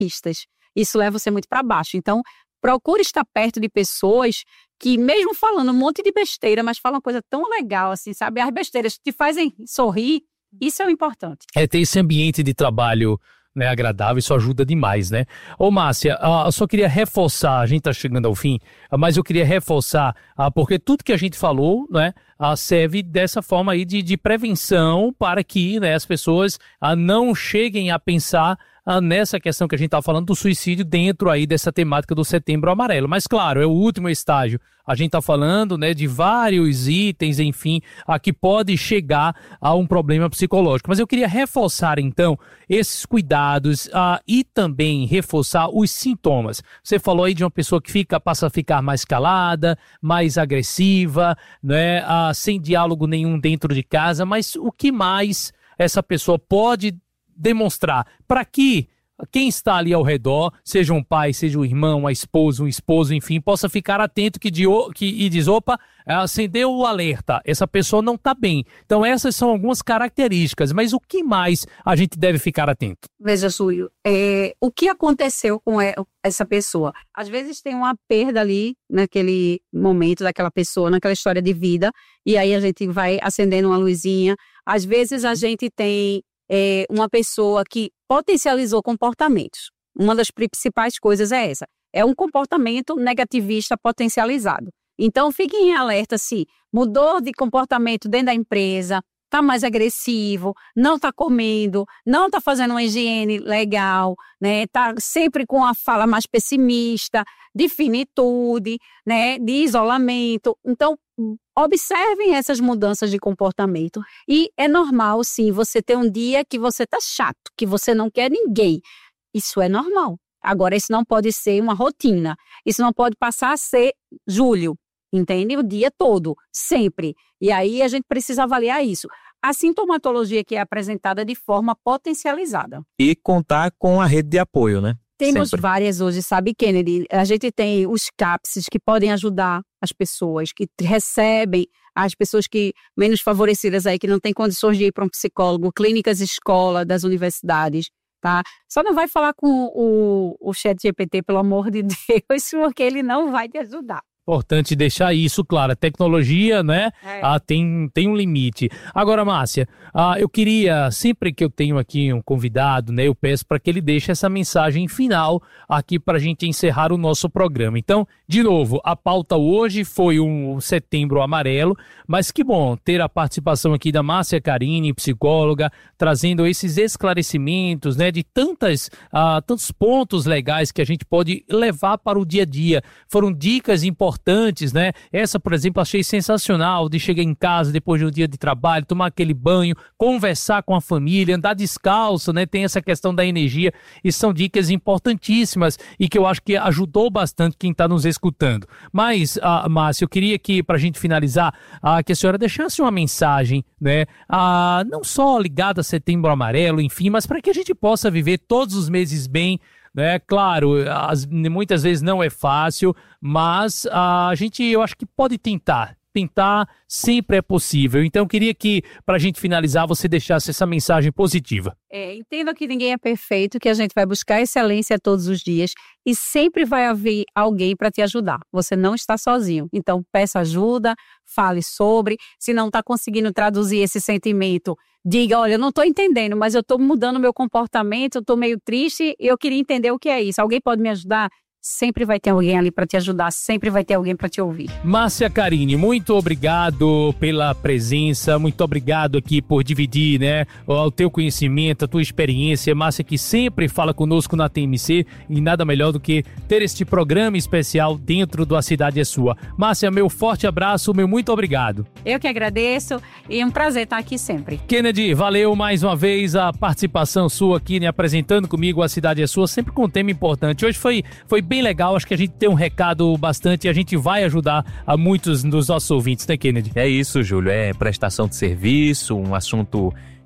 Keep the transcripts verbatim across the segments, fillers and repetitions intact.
pessimistas. Isso leva você muito para baixo. Então, procure estar perto de pessoas que, mesmo falando um monte de besteira, mas falam uma coisa tão legal, assim, sabe? As besteiras te fazem sorrir, isso é o importante. É ter esse ambiente de trabalho, né, agradável, isso ajuda demais, né? Ô, Márcia, uh, eu só queria reforçar, a gente tá chegando ao fim, uh, mas eu queria reforçar, uh, porque tudo que a gente falou, né, uh, serve dessa forma aí de, de prevenção para que, né, as pessoas uh, não cheguem a pensar Ah, nessa questão que a gente está falando do suicídio dentro aí dessa temática do Setembro Amarelo. Mas, claro, é o último estágio. A gente está falando, né, de vários itens, enfim, a que pode chegar a um problema psicológico. Mas eu queria reforçar, então, esses cuidados ah, e também reforçar os sintomas. Você falou aí de uma pessoa que fica, passa a ficar mais calada, mais agressiva, né, ah, sem diálogo nenhum dentro de casa, mas o que mais essa pessoa pode demonstrar para que quem está ali ao redor, seja um pai, seja um irmão, uma esposa, um esposo, enfim, possa ficar atento que, de, que e diz, opa, acendeu o alerta, essa pessoa não está bem. Então essas são algumas características, mas o que mais a gente deve ficar atento? Veja, Júlio, é, o que aconteceu com essa pessoa? Às vezes tem uma perda ali, naquele momento daquela pessoa, naquela história de vida, e aí a gente vai acendendo uma luzinha. Às vezes a gente tem É uma pessoa que potencializou comportamentos. Uma das principais coisas é essa. É um comportamento negativista potencializado. Então, fiquem em alerta se mudou de comportamento dentro da empresa, está mais agressivo, não está comendo, não está fazendo uma higiene legal, né? Está sempre com a fala mais pessimista, de finitude, né? De isolamento. Então, observem essas mudanças de comportamento. E é normal, sim, você ter um dia que você está chato, que você não quer ninguém. Isso é normal. Agora, isso não pode ser uma rotina. Isso não pode passar a ser Júlio, entende? O dia todo, sempre. E aí a gente precisa avaliar isso. A sintomatologia que é apresentada de forma potencializada. E contar com a rede de apoio, né? Temos Sempre. várias hoje, sabe, Kennedy? A gente tem os CAPS que podem ajudar as pessoas, que recebem as pessoas que menos favorecidas aí, que não têm condições de ir para um psicólogo, clínicas escola das universidades, tá? Só não vai falar com o, o chat G P T, pelo amor de Deus, porque ele não vai te ajudar. Importante deixar isso claro, a tecnologia, né, é. ah, tem, tem um limite. Agora, Márcia, ah, eu queria, sempre que eu tenho aqui um convidado, né, eu peço para que ele deixe essa mensagem final aqui para a gente encerrar o nosso programa. Então, de novo, a pauta hoje foi um Setembro Amarelo, mas que bom ter a participação aqui da Márcia Carini, psicóloga, trazendo esses esclarecimentos, né, de tantas, ah, tantos pontos legais que a gente pode levar para o dia a dia. Foram dicas importantes importantes, né? Essa, por exemplo, achei sensacional, de chegar em casa depois de um dia de trabalho, tomar aquele banho, conversar com a família, andar descalço, né? Tem essa questão da energia, e são dicas importantíssimas e que eu acho que ajudou bastante quem está nos escutando. Mas, ah, Márcia, eu queria que, para a gente finalizar, ah, que a senhora deixasse uma mensagem, né? Ah, não só ligada a Setembro Amarelo, enfim, mas para que a gente possa viver todos os meses bem, né? Claro, as, muitas vezes não é fácil, mas a gente, eu acho que pode tentar. Tentar sempre é possível. Então, eu queria que, para a gente finalizar, você deixasse essa mensagem positiva. É, entenda que ninguém é perfeito, que a gente vai buscar excelência todos os dias e sempre vai haver alguém para te ajudar. Você não está sozinho. Então, peça ajuda, fale sobre. Se não está conseguindo traduzir esse sentimento, diga, olha, eu não estou entendendo, mas eu estou mudando meu comportamento, eu estou meio triste e eu queria entender o que é isso. Alguém pode me ajudar? Sempre vai ter alguém ali para te ajudar, sempre vai ter alguém para te ouvir. Márcia Carini, muito obrigado pela presença, muito obrigado aqui por dividir, né, o teu conhecimento, a tua experiência. Márcia, que sempre fala conosco na T M C, e nada melhor do que ter este programa especial dentro do A Cidade é Sua. Márcia, meu forte abraço, meu muito obrigado. Eu que agradeço e é um prazer estar aqui sempre. Kennedy, valeu mais uma vez a participação sua aqui, né, apresentando comigo A Cidade é Sua, sempre com um tema importante. Hoje foi, foi bem legal, acho que a gente tem um recado bastante e a gente vai ajudar a muitos dos nossos ouvintes, né, Kennedy? É isso, Júlio, é prestação de serviço, um assunto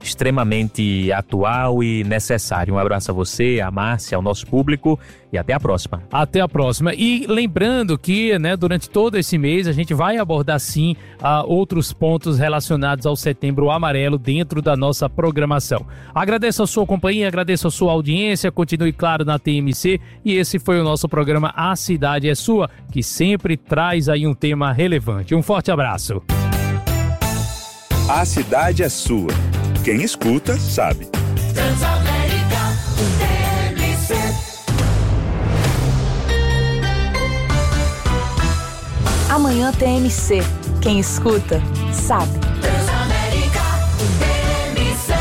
extremamente atual e necessário. Um abraço a você, a Márcia, ao nosso público e até a próxima. Até a próxima. E lembrando que, né, durante todo esse mês a gente vai abordar sim uh, outros pontos relacionados ao Setembro Amarelo dentro da nossa programação. Agradeço a sua companhia, agradeço a sua audiência, continue claro na T M C e esse foi o nosso programa A Cidade é Sua, que sempre traz aí um tema relevante. Um forte abraço. A cidade é sua. Quem escuta, sabe. Transamérica, T M C. Amanhã T M C. Quem escuta, sabe. Transamérica, T M C.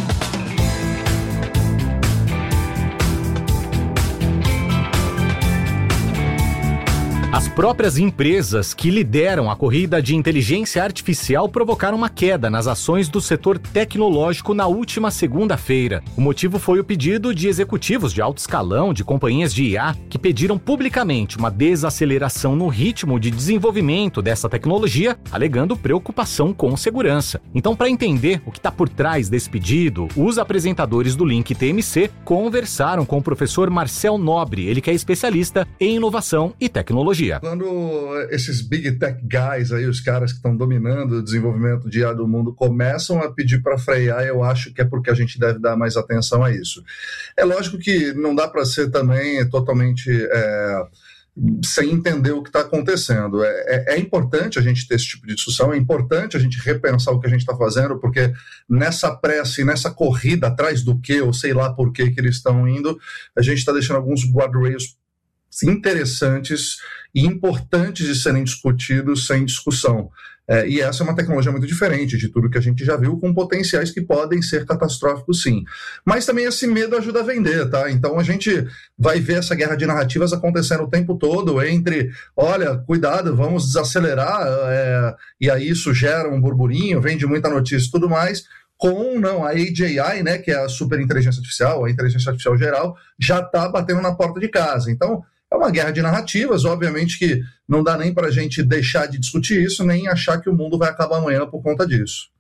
As próprias empresas que lideram a corrida de inteligência artificial provocaram uma queda nas ações do setor tecnológico na última segunda-feira. O motivo foi o pedido de executivos de alto escalão de companhias de I A que pediram publicamente uma desaceleração no ritmo de desenvolvimento dessa tecnologia, alegando preocupação com segurança. Então, para entender o que está por trás desse pedido, os apresentadores do Link T M C conversaram com o professor Marcel Nobre, ele que é especialista em inovação e tecnologia. Quando esses big tech guys aí, os caras que estão dominando o desenvolvimento de I A do mundo, começam a pedir para frear, eu acho que é porque a gente deve dar mais atenção a isso. É lógico que não dá para ser também totalmente é, sem entender o que está acontecendo. É, é, é importante a gente ter esse tipo de discussão, é importante a gente repensar o que a gente está fazendo, porque nessa pressa e nessa corrida atrás do que, ou sei lá por que que eles estão indo, a gente está deixando alguns guardrails interessantes e importantes de serem discutidos sem discussão. É, e essa é uma tecnologia muito diferente de tudo que a gente já viu, com potenciais que podem ser catastróficos, sim. Mas também esse medo ajuda a vender, tá? Então a gente vai ver essa guerra de narrativas acontecendo o tempo todo entre, olha, cuidado, vamos desacelerar, é, e aí isso gera um burburinho, vende muita notícia e tudo mais, com, não, a A G I, né, que é a super inteligência artificial, a inteligência artificial geral, já está batendo na porta de casa. Então, é uma guerra de narrativas, obviamente que não dá nem para a gente deixar de discutir isso, nem achar que o mundo vai acabar amanhã por conta disso.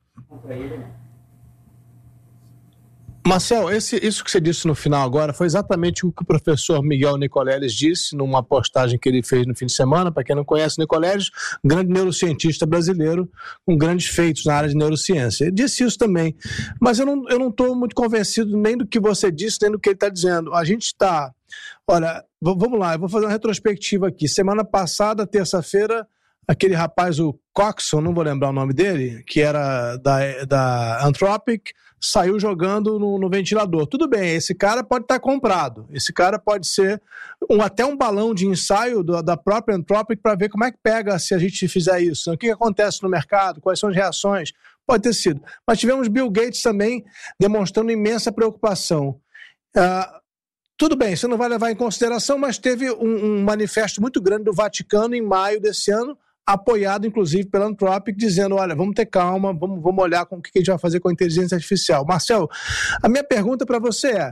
Marcel, esse, isso que você disse no final agora foi exatamente o que o professor Miguel Nicoleles disse numa postagem que ele fez no fim de semana. Para quem não conhece, Nicoleles, grande neurocientista brasileiro com grandes feitos na área de neurociência. Ele disse isso também, mas eu não eu não estou muito convencido nem do que você disse, nem do que ele está dizendo. A gente está... Olha, vamos lá, eu vou fazer uma retrospectiva aqui. Semana passada, terça-feira, aquele rapaz, o Coxon, não vou lembrar o nome dele, que era da, da Anthropic, saiu jogando no, no ventilador. Tudo bem, esse cara pode estar comprado, esse cara pode ser um, até um balão de ensaio do, da própria Anthropic para ver como é que pega se a gente fizer isso, o que, que acontece no mercado, quais são as reações, pode ter sido. Mas tivemos Bill Gates também demonstrando imensa preocupação. Uh, Tudo bem, você não vai levar em consideração, mas teve um, um manifesto muito grande do Vaticano em maio desse ano, apoiado inclusive pela Anthropic, dizendo, olha, vamos ter calma, vamos, vamos olhar com o que a gente vai fazer com a inteligência artificial. Marcel, a minha pergunta para você é,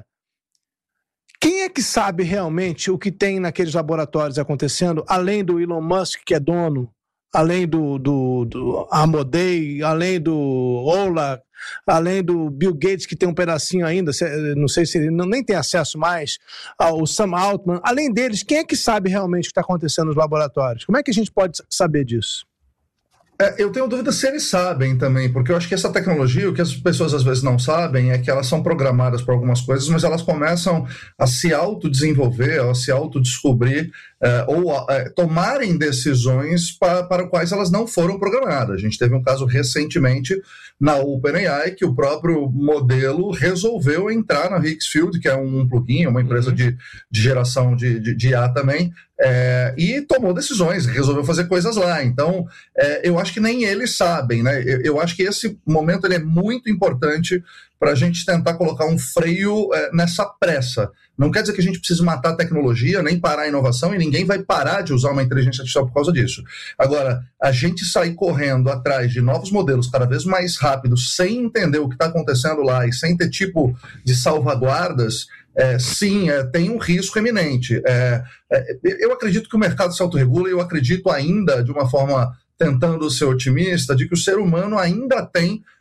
quem é que sabe realmente o que tem naqueles laboratórios acontecendo, além do Elon Musk, que é dono, além do, do, do Amodei, além do Ola, além do Bill Gates, que tem um pedacinho ainda, não sei se ele não, nem tem acesso mais ao Sam Altman, além deles, quem é que sabe realmente o que está acontecendo nos laboratórios? Como é que a gente pode saber disso? É, eu tenho dúvida se eles sabem também, porque eu acho que essa tecnologia, o que as pessoas às vezes não sabem é que elas são programadas para algumas coisas, mas elas começam a se autodesenvolver, a se autodescobrir, é, ou a, é, tomarem decisões para, para quais elas não foram programadas. A gente teve um caso recentemente na OpenAI, que o próprio modelo resolveu entrar na Higgsfield, que é um plugin, uma empresa uhum. de, de geração de, de, de I A também, É, e tomou decisões, resolveu fazer coisas lá. Então, é, eu acho que nem eles sabem, né? Eu, eu acho que esse momento ele é muito importante para a gente tentar colocar um freio é, nessa pressa. Não quer dizer que a gente precise matar a tecnologia, nem parar a inovação, e ninguém vai parar de usar uma inteligência artificial por causa disso. Agora, a gente sair correndo atrás de novos modelos cada vez mais rápidos, sem entender o que está acontecendo lá e sem ter tipo de salvaguardas, É, sim, é, tem um risco eminente. É, é, eu acredito que o mercado se autorregula e eu acredito ainda, de uma forma tentando ser otimista, de que o ser humano ainda tem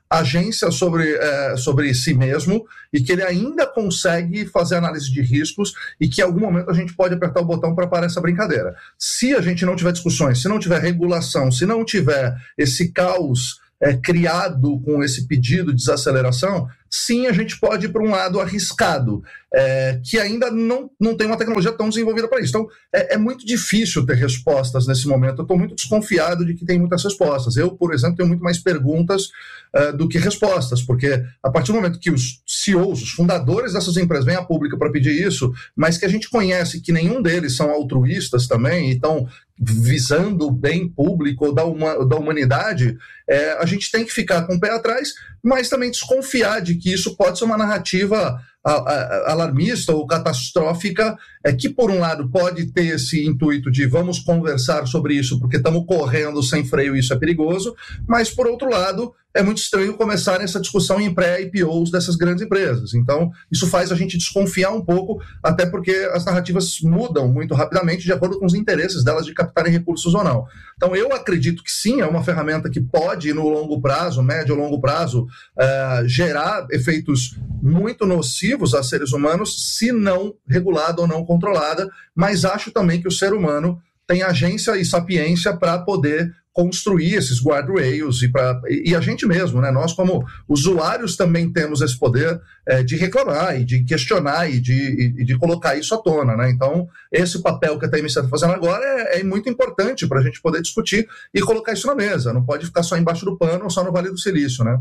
agência sobre, é, sobre si mesmo e que ele ainda consegue fazer análise de riscos e que em algum momento a gente pode apertar o botão para parar essa brincadeira. Se a gente não tiver discussões, se não tiver regulação, se não tiver esse caos é, criado com esse pedido de desaceleração, sim, a gente pode ir para um lado arriscado, é, que ainda não, não tem uma tecnologia tão desenvolvida para isso. Então, é, é muito difícil ter respostas nesse momento. Eu estou muito desconfiado de que tem muitas respostas. Eu, por exemplo, tenho muito mais perguntas uh, do que respostas, porque a partir do momento que os C E Os, os fundadores dessas empresas vêm a público para pedir isso, mas que a gente conhece que nenhum deles são altruístas também, e estão visando o bem público da, uma, da humanidade, é, a gente tem que ficar com o pé atrás, mas também desconfiar de que isso pode ser uma narrativa a, a, alarmista ou catastrófica, é, que por um lado pode ter esse intuito de vamos conversar sobre isso porque estamos correndo sem freio e isso é perigoso, mas por outro lado é muito estranho começar essa discussão em pré-I P Os dessas grandes empresas. Então isso faz a gente desconfiar um pouco, até porque as narrativas mudam muito rapidamente de acordo com os interesses delas de captarem recursos ou não. Então eu acredito que sim, é uma ferramenta que pode no longo prazo, médio ou longo prazo, uh, gerar efeitos muito nocivos a seres humanos, se não regulada ou não controlada, mas acho também que o ser humano tem agência e sapiência para poder construir esses guardrails e, pra, e, e a gente mesmo, né? Nós como usuários também temos esse poder é, de reclamar e de questionar e de, e, e de colocar isso à tona, né? Então esse papel que a T M C está fazendo agora é, é muito importante para a gente poder discutir e colocar isso na mesa, não pode ficar só embaixo do pano ou só no Vale do Silício, né?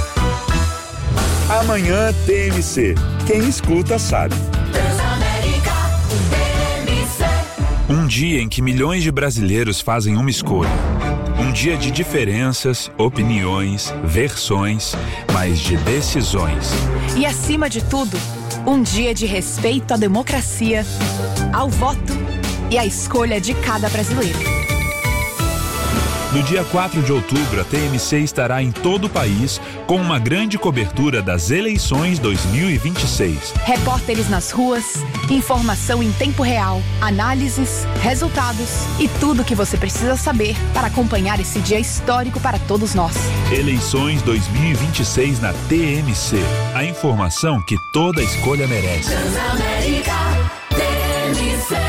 Amanhã T M C. Quem escuta sabe. Transamérica, T M C. Um dia em que milhões de brasileiros fazem uma escolha. Um dia de diferenças, opiniões, versões, mas de decisões. E acima de tudo, um dia de respeito à democracia, ao voto e à escolha de cada brasileiro. No dia quatro de outubro, a T M C estará em todo o país com uma grande cobertura das eleições dois mil e vinte e seis. Repórteres nas ruas, informação em tempo real, análises, resultados e tudo o que você precisa saber para acompanhar esse dia histórico para todos nós. Eleições dois mil e vinte e seis na T M C. A informação que toda escolha merece. Transamérica, T M C.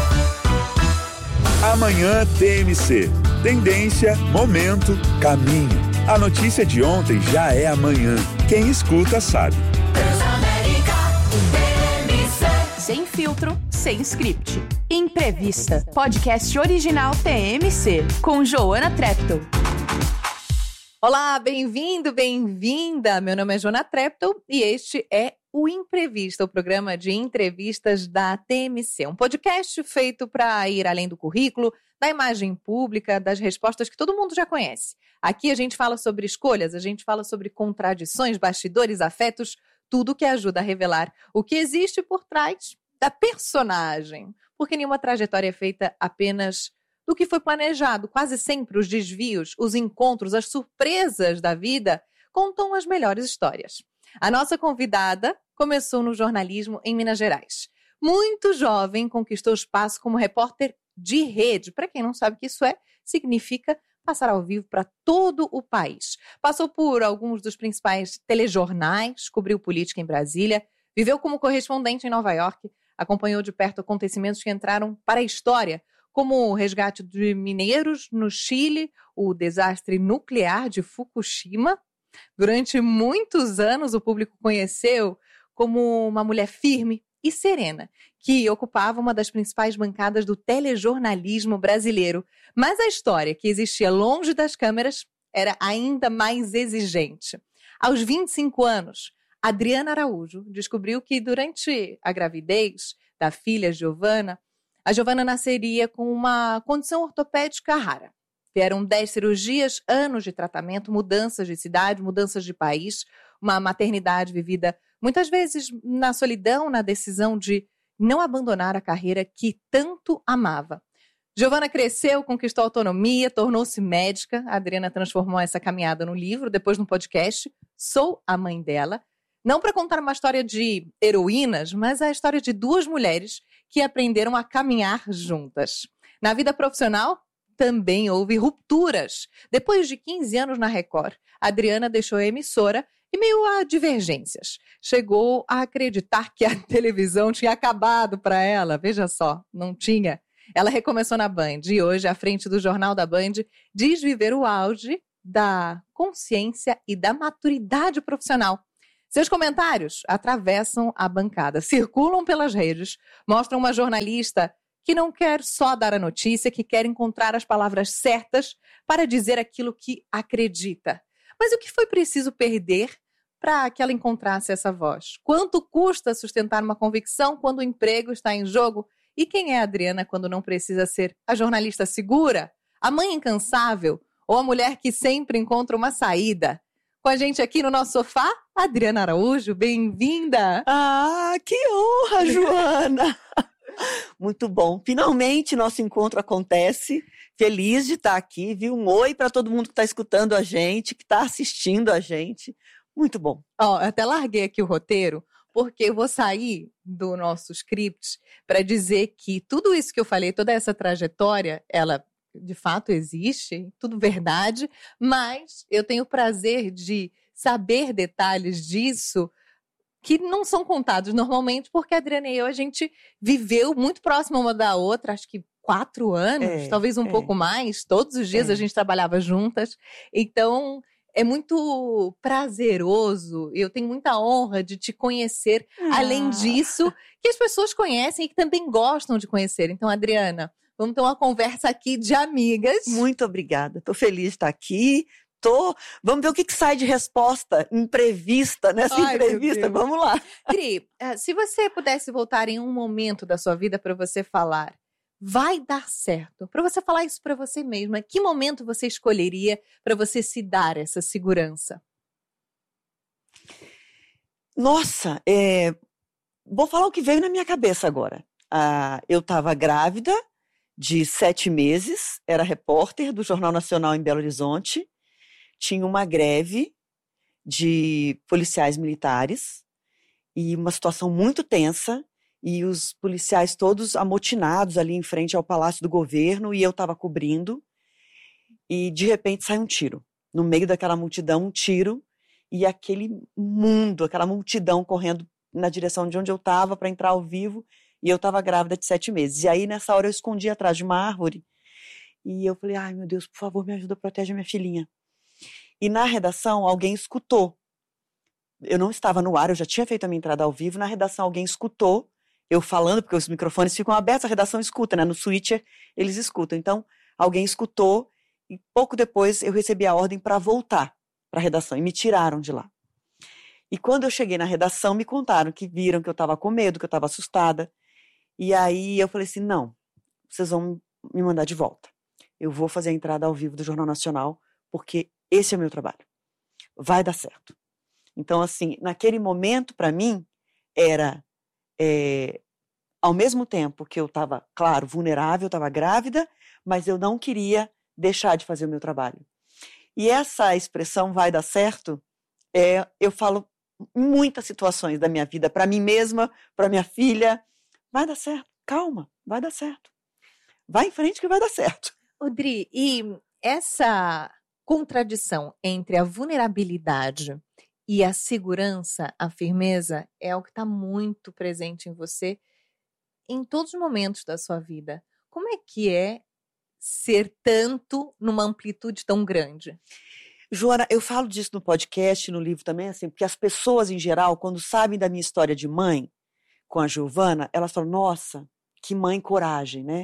Amanhã T M C. Tendência, momento, caminho. A notícia de ontem já é amanhã. Quem escuta sabe. Transamérica, T M C. Sem filtro, sem script. Imprevista. Podcast original T M C, com Joana Treptow. Olá, bem-vindo, bem-vinda. Meu nome é Joana Treptow e este é o Imprevista, o programa de entrevistas da T M C. Um podcast feito para ir além do currículo, da imagem pública, das respostas que todo mundo já conhece. Aqui a gente fala sobre escolhas, a gente fala sobre contradições, bastidores, afetos, tudo que ajuda a revelar o que existe por trás da personagem. Porque nenhuma trajetória é feita apenas do que foi planejado. Quase sempre os desvios, os encontros, as surpresas da vida contam as melhores histórias. A nossa convidada começou no jornalismo em Minas Gerais. Muito jovem, conquistou espaço como repórter de rede. Para quem não sabe o que isso é, significa passar ao vivo para todo o país. Passou por alguns dos principais telejornais, cobriu política em Brasília, viveu como correspondente em Nova York, acompanhou de perto acontecimentos que entraram para a história, como o resgate de mineiros no Chile, o desastre nuclear de Fukushima. Durante muitos anos, o público conheceu como uma mulher firme e serena, que ocupava uma das principais bancadas do telejornalismo brasileiro. Mas a história que existia longe das câmeras era ainda mais exigente. Aos vinte e cinco anos, Adriana Araújo descobriu que durante a gravidez da filha Giovana, a Giovana nasceria com uma condição ortopédica rara. Vieram dez cirurgias, anos de tratamento, mudanças de cidade, mudanças de país, uma maternidade vivida muitas vezes na solidão, na decisão de não abandonar a carreira que tanto amava. Giovana cresceu, conquistou autonomia, tornou-se médica. A Adriana transformou essa caminhada no livro, depois no podcast. Sou a mãe dela. Não para contar uma história de heroínas, mas a história de duas mulheres que aprenderam a caminhar juntas. Na vida profissional, também houve rupturas. Depois de quinze anos na Record, a Adriana deixou a emissora e meio a divergências. Chegou a acreditar que a televisão tinha acabado para ela. Veja só, não tinha. Ela recomeçou na Band e hoje, à frente do Jornal da Band, diz viver o auge da consciência e da maturidade profissional. Seus comentários atravessam a bancada, circulam pelas redes, mostram uma jornalista que não quer só dar a notícia, que quer encontrar as palavras certas para dizer aquilo que acredita. Mas o que foi preciso perder para que ela encontrasse essa voz? Quanto custa sustentar uma convicção quando o emprego está em jogo? E quem é a Adriana quando não precisa ser a jornalista segura, a mãe incansável ou a mulher que sempre encontra uma saída? Com a gente aqui no nosso sofá, Adriana Araújo, bem-vinda! Ah, que honra, Joana! Muito bom. Finalmente nosso encontro acontece. Feliz de estar aqui, viu? Um oi para todo mundo que está escutando a gente, que está assistindo a gente. Muito bom. Ó, eu até larguei aqui o roteiro, porque eu vou sair do nosso script para dizer que tudo isso que eu falei, toda essa trajetória, ela de fato existe, tudo verdade, mas eu tenho o prazer de saber detalhes disso que não são contados normalmente, porque a Adriana e eu, a gente viveu muito próximo uma da outra, acho que quatro anos, É, talvez um é. pouco mais, todos os dias É. a gente trabalhava juntas, então é muito prazeroso, eu tenho muita honra de te conhecer, Ah. além disso, que as pessoas conhecem e que também gostam de conhecer. Então, Adriana, vamos ter uma conversa aqui de amigas. Muito obrigada. Estou feliz de estar aqui. Tô... Vamos ver o que, que sai de resposta imprevista nessa Ai, meu entrevista. Deus. Vamos lá. Dri, eh, se você pudesse voltar em um momento da sua vida para você falar, vai dar certo, para você falar isso para você mesma, que momento você escolheria para você se dar essa segurança? Nossa, é, vou falar o que veio na minha cabeça agora. Ah, eu estava grávida de sete meses, era repórter do Jornal Nacional em Belo Horizonte, tinha uma greve de policiais militares e uma situação muito tensa, e os policiais todos amotinados ali em frente ao Palácio do Governo, e eu estava cobrindo, e de repente sai um tiro. No meio daquela multidão, um tiro, e aquele mundo, aquela multidão correndo na direção de onde eu estava para entrar ao vivo, e eu estava grávida de sete meses. E aí, nessa hora, eu escondi atrás de uma árvore, e eu falei, ai, meu Deus, por favor, me ajuda, protege a minha filhinha. E na redação, alguém escutou. Eu não estava no ar, eu já tinha feito a minha entrada ao vivo, na redação alguém escutou, eu falando, porque os microfones ficam abertos, a redação escuta, né? No switcher, eles escutam. Então, alguém escutou, e pouco depois eu recebi a ordem para voltar para a redação, e me tiraram de lá. E quando eu cheguei na redação, me contaram que viram que eu estava com medo, que eu estava assustada. E aí eu falei assim, não, vocês vão me mandar de volta. Eu vou fazer a entrada ao vivo do Jornal Nacional, porque esse é o meu trabalho. Vai dar certo. Então, assim, naquele momento, para mim, era, é, ao mesmo tempo que eu estava, claro, vulnerável, eu estava grávida, mas eu não queria deixar de fazer o meu trabalho. E essa expressão, vai dar certo, é, eu falo em muitas situações da minha vida, para mim mesma, para minha filha, vai dar certo, calma, vai dar certo. Vai em frente que vai dar certo. Odri, e essa contradição entre a vulnerabilidade e a segurança, a firmeza, é algo que está muito presente em você em todos os momentos da sua vida. Como é que é ser tanto numa amplitude tão grande? Joana, eu falo disso no podcast, no livro também, assim, porque as pessoas em geral, quando sabem da minha história de mãe, com a Giovana, elas falam, nossa, que mãe coragem, né?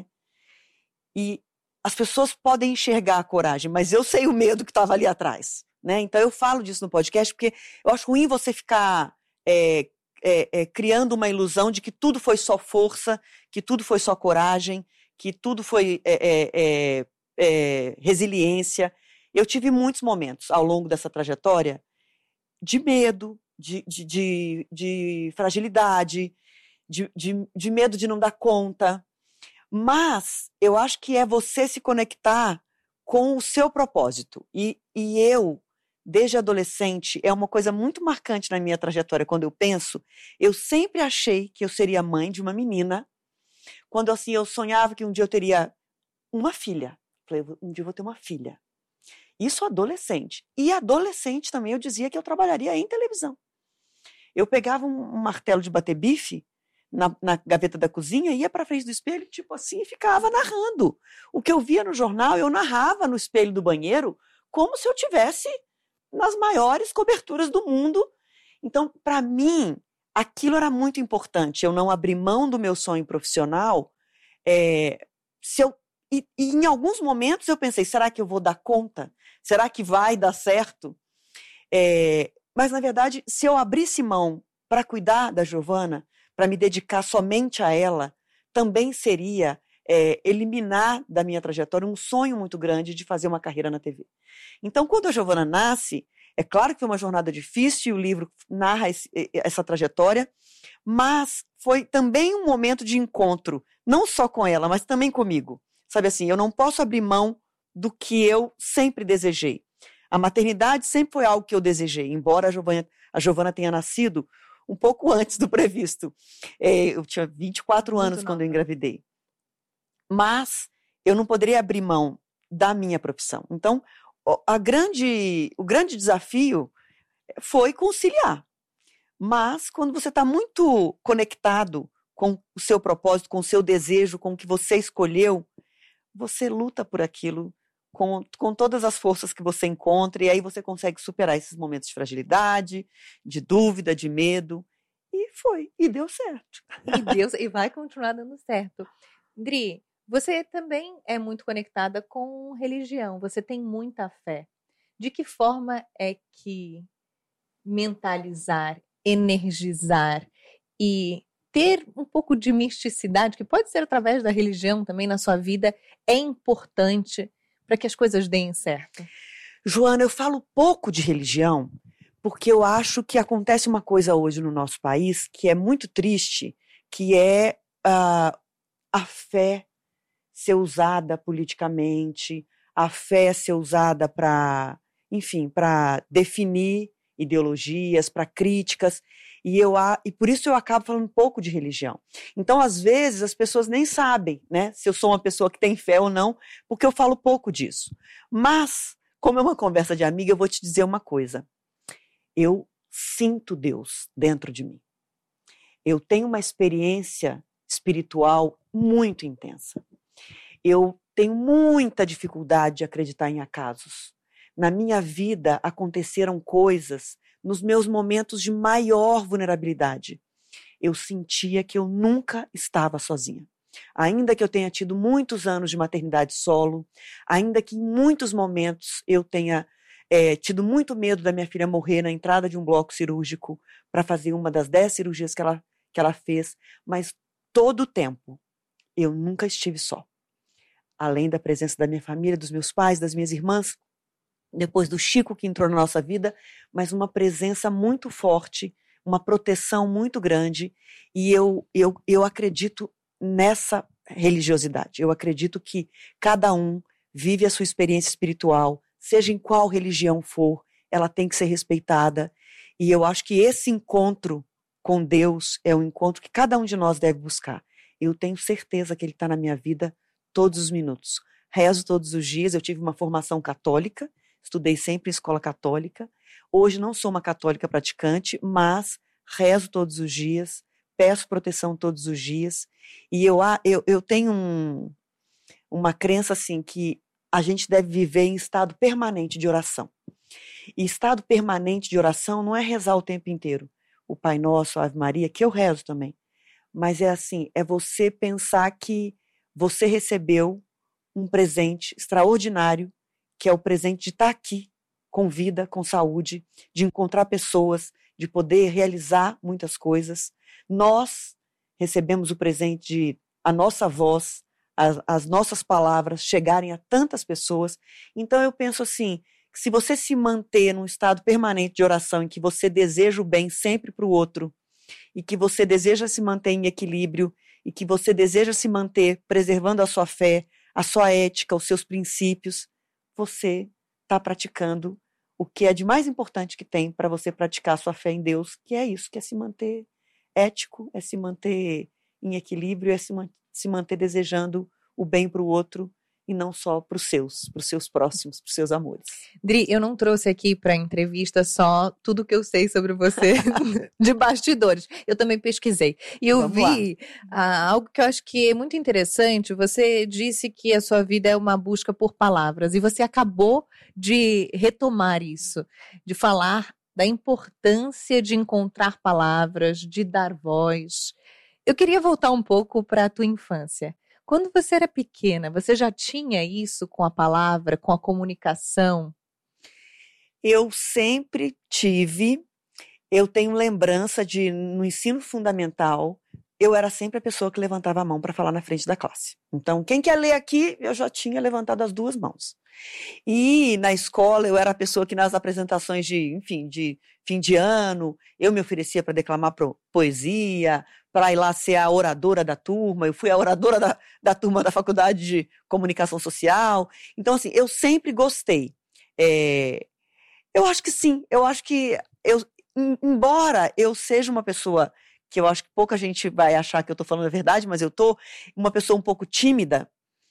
E as pessoas podem enxergar a coragem, mas eu sei o medo que estava ali atrás, né? Então eu falo disso no podcast, porque eu acho ruim você ficar é, é, é, criando uma ilusão de que tudo foi só força, que tudo foi só coragem, que tudo foi é, é, é, é, resiliência. Eu tive muitos momentos ao longo dessa trajetória de medo, de, de, de, de fragilidade, de, de, de medo de não dar conta. Mas eu acho que é você se conectar com o seu propósito. E, e eu, desde adolescente, é uma coisa muito marcante na minha trajetória. Quando eu penso, eu sempre achei que eu seria mãe de uma menina. Quando assim eu sonhava que um dia eu teria uma filha. Falei, um dia eu vou ter uma filha. Isso adolescente. E adolescente também eu dizia que eu trabalharia em televisão. Eu pegava um, um martelo de bater bife na, na gaveta da cozinha, ia para frente do espelho, tipo assim, e ficava narrando. O que eu via no jornal, eu narrava no espelho do banheiro, como se eu tivesse nas maiores coberturas do mundo. Então, para mim, aquilo era muito importante. Eu não abri mão do meu sonho profissional. É, se eu, e, e em alguns momentos eu pensei, será que eu vou dar conta? Será que vai dar certo? É, mas, na verdade, se eu abrisse mão para cuidar da Giovana, para me dedicar somente a ela, também seria é, eliminar da minha trajetória um sonho muito grande de fazer uma carreira na T V. Então, quando a Giovana nasce, é claro que foi uma jornada difícil, o livro narra esse, essa trajetória, mas foi também um momento de encontro, não só com ela, mas também comigo. Sabe assim, eu não posso abrir mão do que eu sempre desejei. A maternidade sempre foi algo que eu desejei, embora a Giovana, a Giovana tenha nascido um pouco antes do previsto. É, eu tinha vinte e quatro anos quando eu engravidei. Mas eu não poderia abrir mão da minha profissão. Então, a grande, o grande desafio foi conciliar. Mas quando você está muito conectado com o seu propósito, com o seu desejo, com o que você escolheu, você luta por aquilo com, com todas as forças que você encontra, e aí você consegue superar esses momentos de fragilidade, de dúvida, de medo. E foi, e deu certo. E, Deus, e vai continuar dando certo. Dri, você também é muito conectada com religião, você tem muita fé. De que forma é que mentalizar, energizar e ter um pouco de misticidade, que pode ser através da religião também na sua vida, é importante para que as coisas deem certo? Joana, eu falo pouco de religião porque eu acho que acontece uma coisa hoje no nosso país que é muito triste, que é uh, a fé ser usada politicamente, a fé ser usada para, enfim, para definir ideologias, para críticas, e, eu, e por isso eu acabo falando pouco de religião. Então, às vezes, as pessoas nem sabem, né, se eu sou uma pessoa que tem fé ou não, porque eu falo pouco disso. Mas, como é uma conversa de amiga, eu vou te dizer uma coisa. Eu sinto Deus dentro de mim. Eu tenho uma experiência espiritual muito intensa. Eu tenho muita dificuldade de acreditar em acasos. Na minha vida aconteceram coisas nos meus momentos de maior vulnerabilidade. Eu sentia que eu nunca estava sozinha. Ainda que eu tenha tido muitos anos de maternidade solo, ainda que em muitos momentos eu tenha é, tido muito medo da minha filha morrer na entrada de um bloco cirúrgico para fazer uma das dez cirurgias que ela, que ela fez, mas todo o tempo eu nunca estive só. Além da presença da minha família, dos meus pais, das minhas irmãs, depois do Chico que entrou na nossa vida, mas uma presença muito forte, uma proteção muito grande, e eu, eu, eu acredito nessa religiosidade. Eu acredito que cada um vive a sua experiência espiritual, seja em qual religião for, ela tem que ser respeitada, e eu acho que esse encontro com Deus é um encontro que cada um de nós deve buscar. Eu tenho certeza que Ele está na minha vida todos os minutos. Rezo todos os dias, eu tive uma formação católica, estudei sempre em escola católica. Hoje não sou uma católica praticante, mas rezo todos os dias, peço proteção todos os dias. E eu, eu, eu tenho um, uma crença assim que a gente deve viver em estado permanente de oração. E estado permanente de oração não é rezar o tempo inteiro. O Pai Nosso, a Ave Maria, que eu rezo também. Mas é assim, é você pensar que você recebeu um presente extraordinário, que é o presente de estar aqui, com vida, com saúde, de encontrar pessoas, de poder realizar muitas coisas. Nós recebemos o presente de a nossa voz, as, as nossas palavras chegarem a tantas pessoas. Então eu penso assim, que se você se manter num estado permanente de oração, em que você deseja o bem sempre para o outro, e que você deseja se manter em equilíbrio, e que você deseja se manter preservando a sua fé, a sua ética, os seus princípios, você está praticando o que é de mais importante que tem para você praticar a sua fé em Deus, que é isso, que é se manter ético, é se manter em equilíbrio, é se, man- se manter desejando o bem para o outro e não só para os seus, para os seus próximos, para os seus amores. Dri, eu não trouxe aqui para a entrevista só tudo que eu sei sobre você de bastidores. Eu também pesquisei. E eu Vamos vi ah, algo que eu acho que é muito interessante. Você disse que a sua vida é uma busca por palavras e você acabou de retomar isso, de falar da importância de encontrar palavras, de dar voz. Eu queria voltar um pouco para a tua infância. Quando você era pequena, você já tinha isso com a palavra, com a comunicação? Eu sempre tive, eu tenho lembrança de, no ensino fundamental, eu era sempre a pessoa que levantava a mão para falar na frente da classe. Então, quem quer ler aqui, eu já tinha levantado as duas mãos. E na escola, eu era a pessoa que nas apresentações de, enfim, de fim de ano, eu me oferecia para declamar pro, poesia, para ir lá ser a oradora da turma. Eu fui a oradora da, da turma da Faculdade de Comunicação Social. Então, assim, eu sempre gostei. É, eu acho que sim, eu acho que, eu, embora eu seja uma pessoa que eu acho que pouca gente vai achar que eu estou falando a verdade, mas eu estou uma pessoa um pouco tímida,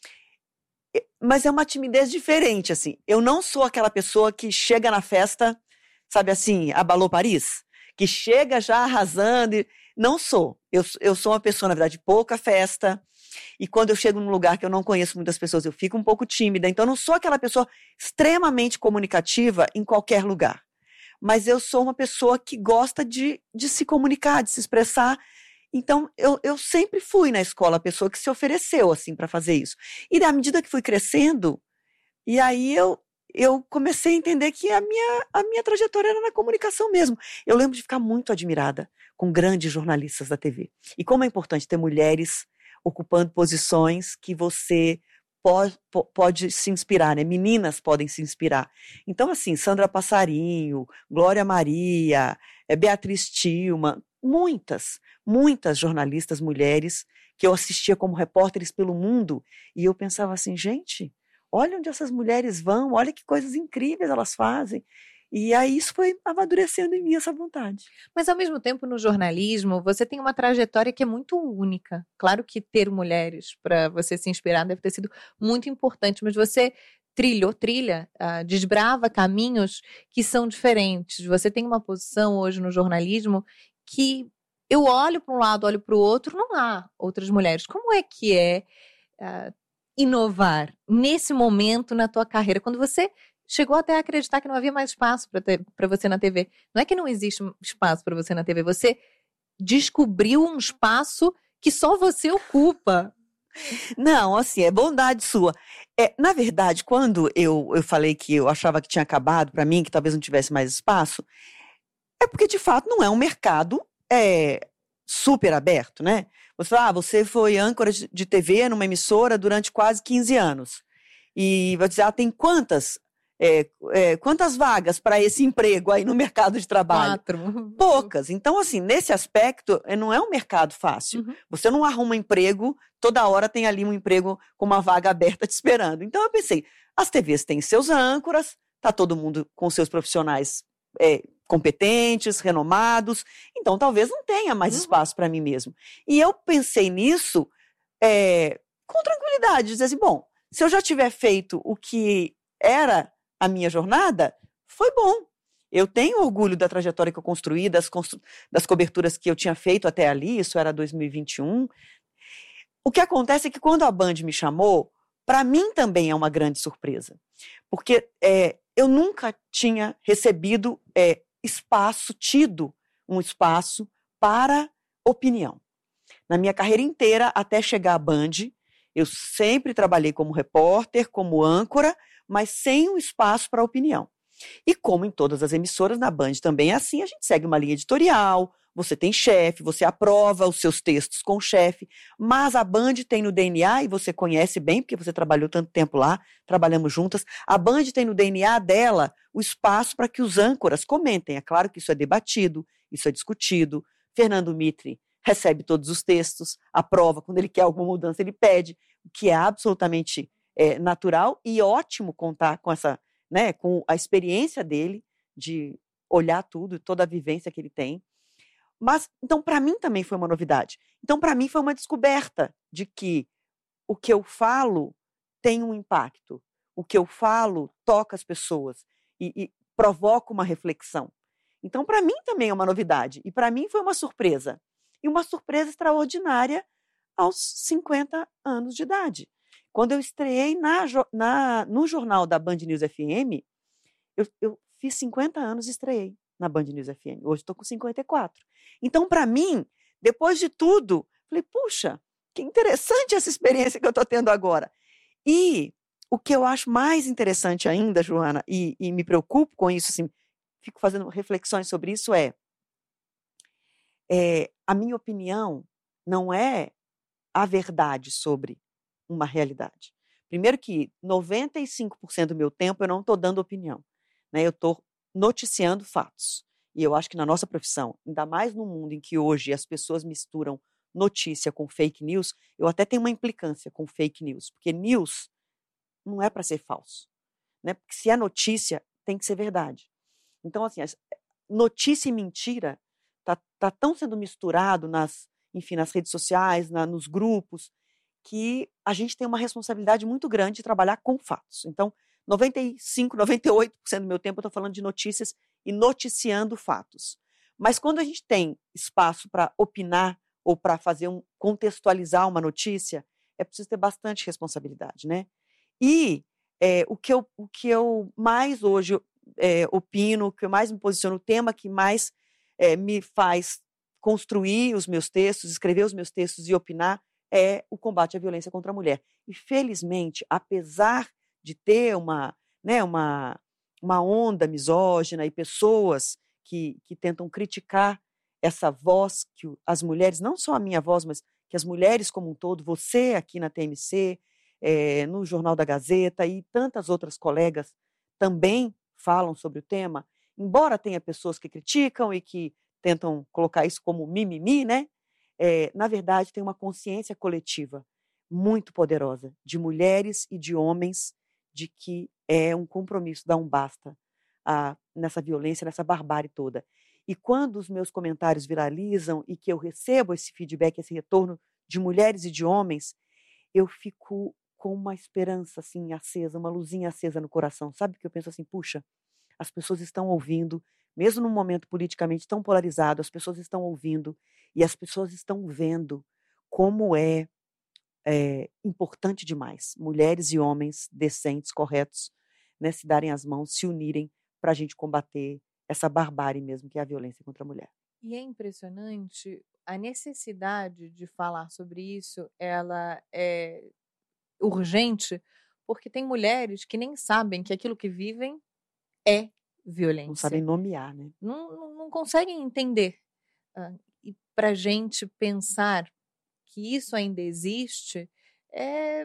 mas é uma timidez diferente, assim. Eu não sou aquela pessoa que chega na festa, sabe assim, abalou Paris? Que chega já arrasando. E... Não sou. Eu, eu sou uma pessoa, na verdade, de pouca festa. E quando eu chego num lugar que eu não conheço muitas pessoas, eu fico um pouco tímida. Então, eu não sou aquela pessoa extremamente comunicativa em qualquer lugar. Mas eu sou uma pessoa que gosta de, de se comunicar, de se expressar. Então, eu, eu sempre fui na escola a pessoa que se ofereceu, assim, para fazer isso. E à medida que fui crescendo, e aí eu, eu comecei a entender que a minha, a minha trajetória era na comunicação mesmo. Eu lembro de ficar muito admirada com grandes jornalistas da T V. E como é importante ter mulheres ocupando posições que você pode, pode se inspirar, né? Meninas podem se inspirar. Então, assim, Sandra Passarinho, Glória Maria, Beatriz Tillman, muitas, muitas jornalistas mulheres que eu assistia como repórteres pelo mundo, e eu pensava assim, gente, olha onde essas mulheres vão, olha que coisas incríveis elas fazem. E aí isso foi amadurecendo em mim, essa vontade. Mas ao mesmo tempo, no jornalismo, você tem uma trajetória que é muito única. Claro que ter mulheres para você se inspirar deve ter sido muito importante, mas você trilhou, trilha, uh, desbrava caminhos que são diferentes. Você tem uma posição hoje no jornalismo que eu olho para um lado, olho para o outro, não há outras mulheres. Como é que é uh, inovar nesse momento na tua carreira, quando você chegou até a acreditar que não havia mais espaço para você na T V? Não é que não existe espaço para você na T V, você descobriu um espaço que só você ocupa. Não, assim, é bondade sua. É, na verdade, quando eu, eu falei que eu achava que tinha acabado para mim, que talvez não tivesse mais espaço, é porque, de fato, não é um mercado é, super aberto, né? Você fala, ah, você foi âncora de T V numa emissora durante quase quinze anos. E vai dizer, ah, tem quantas, é, é, quantas vagas para esse emprego aí no mercado de trabalho? Quatro. Poucas. Então, assim, nesse aspecto, não é um mercado fácil. Uhum. Você não arruma emprego, toda hora tem ali um emprego com uma vaga aberta te esperando. Então, eu pensei, as T Vs têm seus âncoras, tá todo mundo com seus profissionais é, competentes, renomados, então talvez não tenha mais uhum. espaço para mim mesmo. E eu pensei nisso é, com tranquilidade, dizer assim, bom, se eu já tiver feito o que era a minha jornada, foi bom. Eu tenho orgulho da trajetória que eu construí, das, constru... das coberturas que eu tinha feito até ali, isso era dois mil e vinte e um. O que acontece é que quando a Band me chamou, para mim também é uma grande surpresa, porque é, eu nunca tinha recebido é, espaço, tido um espaço para opinião. Na minha carreira inteira, até chegar à Band, eu sempre trabalhei como repórter, como âncora, mas sem um espaço para opinião. E como em todas as emissoras, na Band também é assim, a gente segue uma linha editorial, você tem chefe, você aprova os seus textos com o chefe, mas a Band tem no D N A, e você conhece bem, porque você trabalhou tanto tempo lá, trabalhamos juntas, a Band tem no D N A dela o espaço para que os âncoras comentem. É claro que isso é debatido, isso é discutido. Fernando Mitre recebe todos os textos, aprova, quando ele quer alguma mudança ele pede, o que é absolutamente é, natural e ótimo contar com essa, né, com a experiência dele de olhar tudo, toda a vivência que ele tem. Mas, então, para mim também foi uma novidade. Então, para mim foi uma descoberta de que o que eu falo tem um impacto. O que eu falo toca as pessoas e, e provoca uma reflexão. Então, para mim também é uma novidade. E para mim foi uma surpresa. E uma surpresa extraordinária aos cinquenta anos de idade. Quando eu estreiei na, na, no jornal da Band News F M, eu, eu fiz cinquenta anos e estreiei na Band News F M. Hoje estou com cinquenta e quatro. Então, para mim, depois de tudo, falei, puxa, que interessante essa experiência que eu estou tendo agora. E o que eu acho mais interessante ainda, Joana, e, e me preocupo com isso, assim, fico fazendo reflexões sobre isso, é, é a minha opinião não é a verdade sobre uma realidade. Primeiro que noventa e cinco por cento do meu tempo eu não estou dando opinião, né? Eu estou noticiando fatos. E eu acho que na nossa profissão, ainda mais no mundo em que hoje as pessoas misturam notícia com fake news, eu até tenho uma implicância com fake news, porque news não é para ser falso, né? Porque se é notícia, tem que ser verdade. Então, assim, notícia e mentira tá, tá tão sendo misturado nas, enfim, nas redes sociais, na, nos grupos, que a gente tem uma responsabilidade muito grande de trabalhar com fatos. Então, noventa e cinco, noventa e oito por cento do meu tempo eu estou falando de notícias e noticiando fatos. Mas quando a gente tem espaço para opinar ou para fazer um, contextualizar uma notícia, é preciso ter bastante responsabilidade, né? E é, o, que eu, o que eu mais hoje é, opino, o que eu mais me posiciono, o tema que mais é, me faz construir os meus textos, escrever os meus textos e opinar, é o combate à violência contra a mulher. E, felizmente, apesar de ter uma, né, uma, uma onda misógina e pessoas que, que tentam criticar essa voz que as mulheres, não só a minha voz, mas que as mulheres como um todo, você aqui na T M C, é, no Jornal da Gazeta e tantas outras colegas também falam sobre o tema, embora tenha pessoas que criticam e que tentam colocar isso como mimimi, né? É, na verdade, tem uma consciência coletiva muito poderosa de mulheres e de homens de que é um compromisso dar um basta a, nessa violência, nessa barbárie toda. E quando os meus comentários viralizam e que eu recebo esse feedback, esse retorno de mulheres e de homens, eu fico com uma esperança assim acesa, uma luzinha acesa no coração. Sabe que eu penso assim, puxa, as pessoas estão ouvindo, mesmo num momento politicamente tão polarizado, as pessoas estão ouvindo e as pessoas estão vendo como é, é importante demais mulheres e homens decentes, corretos, né, se darem as mãos, se unirem para a gente combater essa barbárie mesmo que é a violência contra a mulher. E é impressionante a necessidade de falar sobre isso, ela é urgente, porque tem mulheres que nem sabem que aquilo que vivem é violência. Não sabem nomear, né? Não, não, não conseguem entender. Uh, e para a gente pensar que isso ainda existe, é...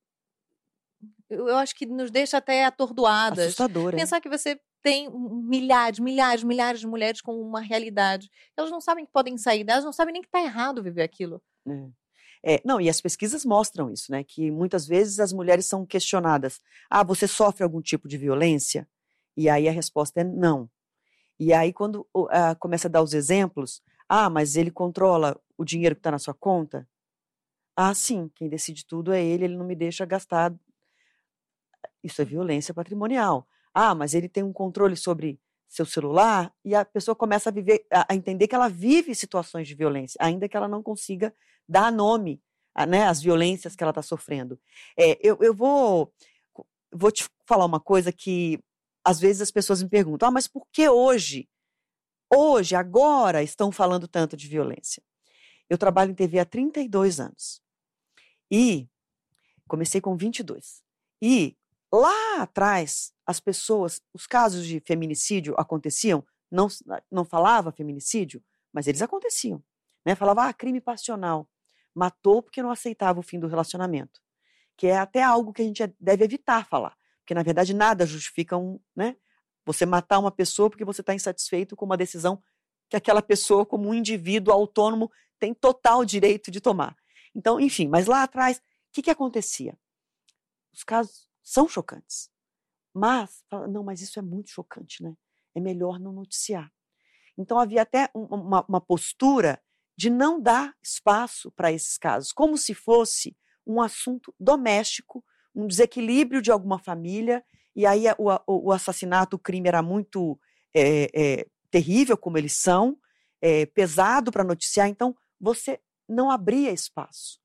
eu, eu acho que nos deixa até atordoadas. Assustador, pensar é? que você tem milhares, milhares, milhares de mulheres com uma realidade. Elas não sabem que podem sair delas, não sabem nem que está errado viver aquilo. É. É, não, e as pesquisas mostram isso, né? Que muitas vezes as mulheres são questionadas. Ah, você sofre algum tipo de violência? E aí a resposta é não. E aí quando uh, começa a dar os exemplos, ah, mas ele controla o dinheiro que está na sua conta? Ah, sim, quem decide tudo é ele, ele não me deixa gastar. Isso é violência patrimonial. Ah, mas ele tem um controle sobre seu celular, e a pessoa começa a viver, a entender que ela vive situações de violência, ainda que ela não consiga dar nome, a, né, às violências que ela está sofrendo. É, eu, eu vou, vou te falar uma coisa que às vezes as pessoas me perguntam, ah, mas por que hoje, hoje, agora estão falando tanto de violência? Eu trabalho em T V há trinta e dois anos e comecei com vinte e dois. E lá atrás, as pessoas, os casos de feminicídio aconteciam, não, não falava feminicídio, mas eles aconteciam. Né? Falava, ah, crime passional. Matou porque não aceitava o fim do relacionamento. Que é até algo que a gente deve evitar falar. Porque, na verdade, nada justifica um, né, você matar uma pessoa porque você está insatisfeito com uma decisão que aquela pessoa, como um indivíduo autônomo, tem total direito de tomar. Então, enfim, mas lá atrás, o que, que acontecia? Os casos são chocantes. Mas, não, mas isso é muito chocante, né? É melhor não noticiar. Então, havia até um, uma, uma postura de não dar espaço para esses casos, como se fosse um assunto doméstico, um desequilíbrio de alguma família, e aí o, o, o assassinato, o crime era muito é, é, terrível, como eles são, é, pesado para noticiar, então você não abria espaço.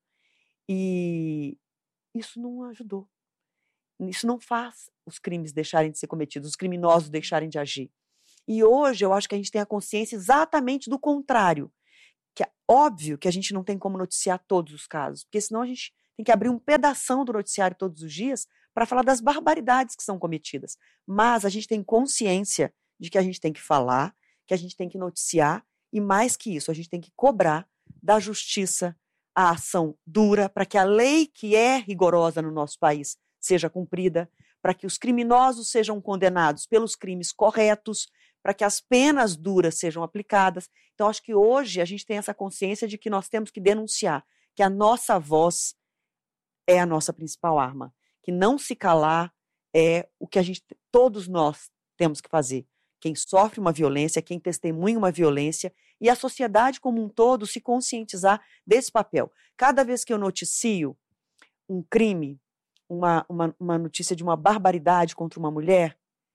E isso não ajudou. Isso não faz os crimes deixarem de ser cometidos, os criminosos deixarem de agir. E hoje eu acho que a gente tem a consciência exatamente do contrário, que é óbvio que a gente não tem como noticiar todos os casos, porque senão a gente tem que abrir um pedação do noticiário todos os dias para falar das barbaridades que são cometidas. Mas a gente tem consciência de que a gente tem que falar, que a gente tem que noticiar, e mais que isso, a gente tem que cobrar da justiça a ação dura para que a lei que é rigorosa no nosso país seja cumprida, para que os criminosos sejam condenados pelos crimes corretos, para que as penas duras sejam aplicadas. Então, acho que hoje a gente tem essa consciência de que nós temos que denunciar, que a nossa voz é a nossa principal arma, que não se calar é o que a gente, todos nós temos que fazer. Quem sofre uma violência, quem testemunha uma violência, e a sociedade como um todo se conscientizar desse papel. Cada vez que eu noticio um crime, Uma, uma, uma notícia de uma barbaridade contra uma mulher,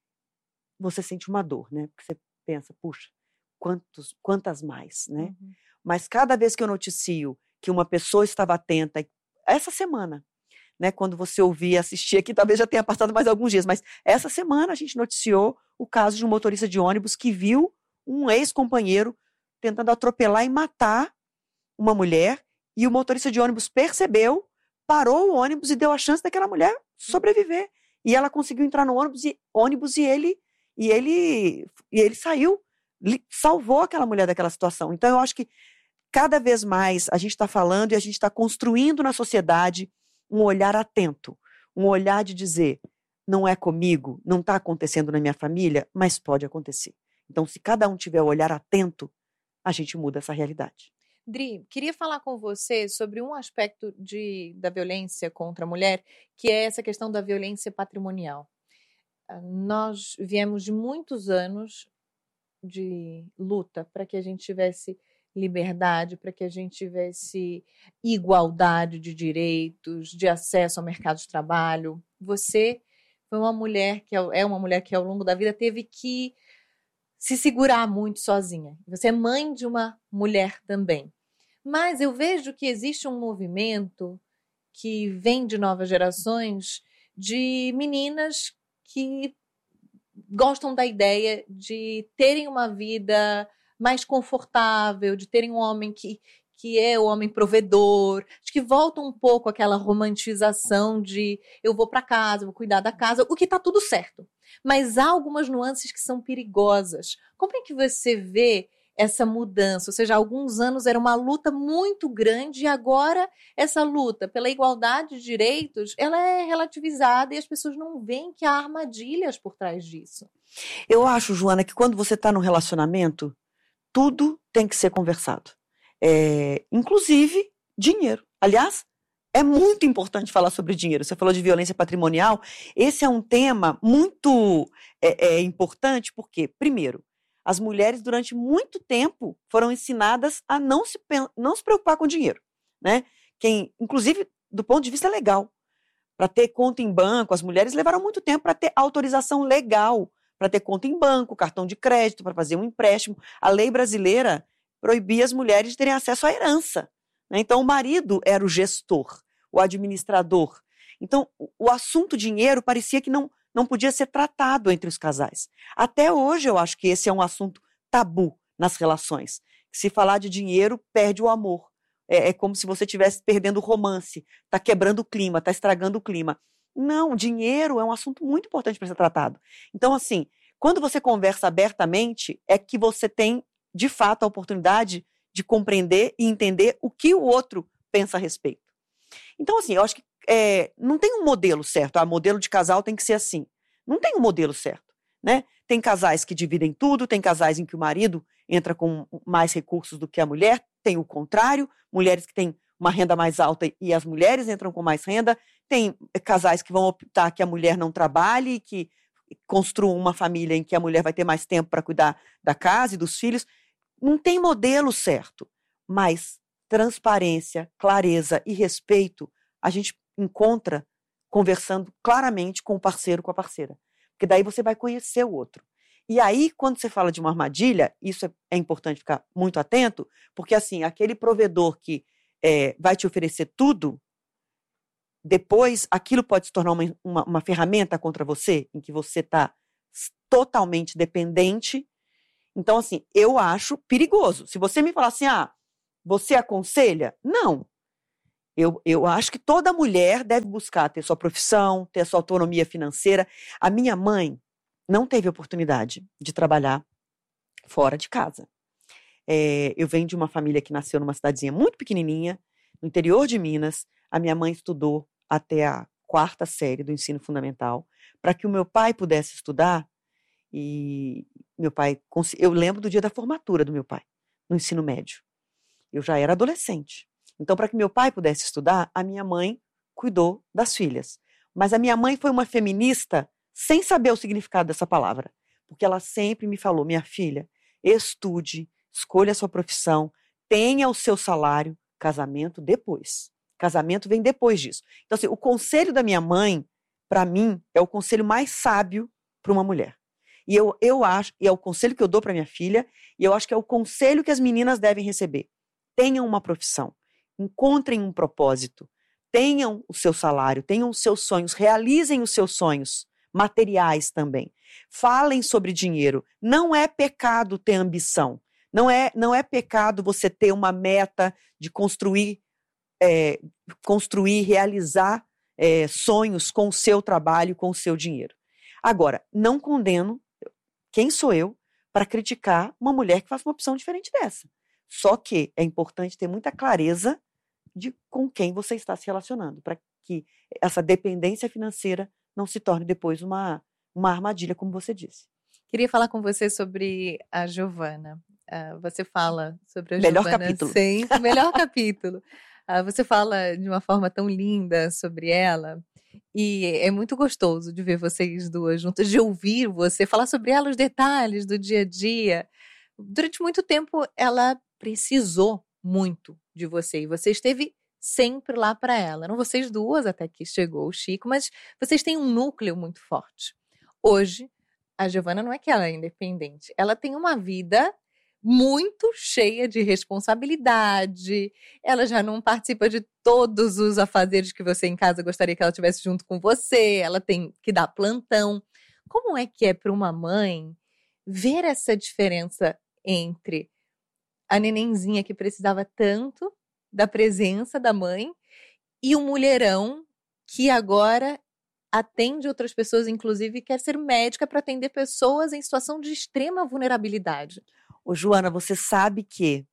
você sente uma dor, né? Porque você pensa, puxa, quantos, quantas mais, né? Uhum. Mas cada vez que eu noticio que uma pessoa estava atenta, essa semana, né? Quando você ouvir, assistir aqui, talvez já tenha passado mais alguns dias, mas essa semana a gente noticiou o caso de um motorista de ônibus que viu um ex-companheiro tentando atropelar e matar uma mulher, e o motorista de ônibus percebeu, parou o ônibus e deu a chance daquela mulher sobreviver. E ela conseguiu entrar no ônibus e, ônibus e, ele, e, ele, e ele saiu, salvou aquela mulher daquela situação. Então, eu acho que cada vez mais a gente está falando e a gente está construindo na sociedade um olhar atento, um olhar de dizer, não é comigo, não está acontecendo na minha família, mas pode acontecer. Então, se cada um tiver o olhar atento, a gente muda essa realidade. Dri, queria falar com você sobre um aspecto de, da violência contra a mulher, que é essa questão da violência patrimonial. Nós viemos de muitos anos de luta para que a gente tivesse liberdade, para que a gente tivesse igualdade de direitos, de acesso ao mercado de trabalho. Você foi uma mulher que é uma mulher que ao longo da vida teve que se segurar muito sozinha. Você é mãe de uma mulher também. Mas eu vejo que existe um movimento que vem de novas gerações de meninas que gostam da ideia de terem uma vida mais confortável, de terem um homem que, que é o homem provedor, de que volta um pouco aquela romantização de eu vou para casa, vou cuidar da casa, o que está tudo certo. Mas há algumas nuances que são perigosas. Como é que você vê essa mudança? Ou seja, há alguns anos era uma luta muito grande e agora essa luta pela igualdade de direitos, ela é relativizada e as pessoas não veem que há armadilhas por trás disso. Eu acho, Joana, que quando você está num relacionamento, tudo tem que ser conversado. É, inclusive dinheiro. Aliás, é muito importante falar sobre dinheiro. Você falou de violência patrimonial. Esse é um tema muito é, é, importante porque, primeiro, as mulheres durante muito tempo foram ensinadas a não se, não se preocupar com dinheiro, né? Quem, inclusive, do ponto de vista legal, para ter conta em banco, as mulheres levaram muito tempo para ter autorização legal, para ter conta em banco, cartão de crédito, para fazer um empréstimo. A lei brasileira proibia as mulheres de terem acesso à herança, né? Então, o marido era o gestor, o administrador. Então, o, o assunto dinheiro parecia que não, não podia ser tratado entre os casais. Até hoje, eu acho que esse é um assunto tabu nas relações. Se falar de dinheiro, perde o amor. É, é como se você estivesse perdendo o romance, está quebrando o clima, está estragando o clima. Não, dinheiro é um assunto muito importante para ser tratado. Então, assim, quando você conversa abertamente, é que você tem, de fato, a oportunidade de compreender e entender o que o outro pensa a respeito. Então, assim, eu acho que é, não tem um modelo certo. Ah, modelo de casal tem que ser assim. Não tem um modelo certo, né? Tem casais que dividem tudo, tem casais em que o marido entra com mais recursos do que a mulher, tem o contrário, mulheres que têm uma renda mais alta e as mulheres entram com mais renda, tem casais que vão optar que a mulher não trabalhe, que construam uma família em que a mulher vai ter mais tempo para cuidar da casa e dos filhos. Não tem modelo certo, mas transparência, clareza e respeito a gente encontra conversando claramente com o parceiro, com a parceira. Porque daí você vai conhecer o outro. E aí, quando você fala de uma armadilha, isso é, é importante ficar muito atento, porque assim, aquele provedor que é, vai te oferecer tudo, depois aquilo pode se tornar uma, uma, uma ferramenta contra você, em que você está totalmente dependente. Então, assim, eu acho perigoso. Se você me falar assim, ah, você aconselha? Não. Eu, eu acho que toda mulher deve buscar ter sua profissão, ter sua autonomia financeira. A minha mãe não teve oportunidade de trabalhar fora de casa. É, eu venho de uma família que nasceu numa cidadezinha muito pequenininha, no interior de Minas. A minha mãe estudou até a quarta série do ensino fundamental, para que o meu pai pudesse estudar. E meu pai, eu lembro do dia da formatura do meu pai, no ensino médio. Eu já era adolescente. Então, para que meu pai pudesse estudar, a minha mãe cuidou das filhas. Mas a minha mãe foi uma feminista sem saber o significado dessa palavra. Porque ela sempre me falou, minha filha, estude, escolha a sua profissão, tenha o seu salário, casamento depois. Casamento vem depois disso. Então, assim, o conselho da minha mãe, para mim, é o conselho mais sábio para uma mulher. E eu, eu acho, e é o conselho que eu dou para minha filha, e eu acho que é o conselho que as meninas devem receber. Tenham uma profissão, encontrem um propósito, tenham o seu salário, tenham os seus sonhos, realizem os seus sonhos materiais também. Falem sobre dinheiro. Não é pecado ter ambição. Não é, não é pecado você ter uma meta de construir, é, construir, realizar é, sonhos com o seu trabalho, com o seu dinheiro. Agora, não condeno, quem sou eu para criticar uma mulher que faz uma opção diferente dessa? Só que é importante ter muita clareza de com quem você está se relacionando, para que essa dependência financeira não se torne depois uma, uma armadilha, como você disse. Queria falar com você sobre a Giovana. Uh, você fala sobre a melhor Giovana capítulo. sempre. Melhor capítulo. Uh, você fala de uma forma tão linda sobre ela. E é muito gostoso de ver vocês duas juntas, de ouvir você falar sobre ela, os detalhes do dia a dia. Durante muito tempo, ela precisou muito de você. E você esteve sempre lá para ela. Eram vocês duas, até que chegou o Chico, mas vocês têm um núcleo muito forte. Hoje, a Giovana não é que ela é independente. Ela tem uma vida muito cheia de responsabilidade. Ela já não participa de todos os afazeres que você em casa gostaria que ela tivesse junto com você. Ela tem que dar plantão. Como é que é para uma mãe ver essa diferença entre a nenenzinha que precisava tanto da presença da mãe e o mulherão que agora atende outras pessoas, inclusive quer ser médica para atender pessoas em situação de extrema vulnerabilidade? Ô, Joana, você sabe que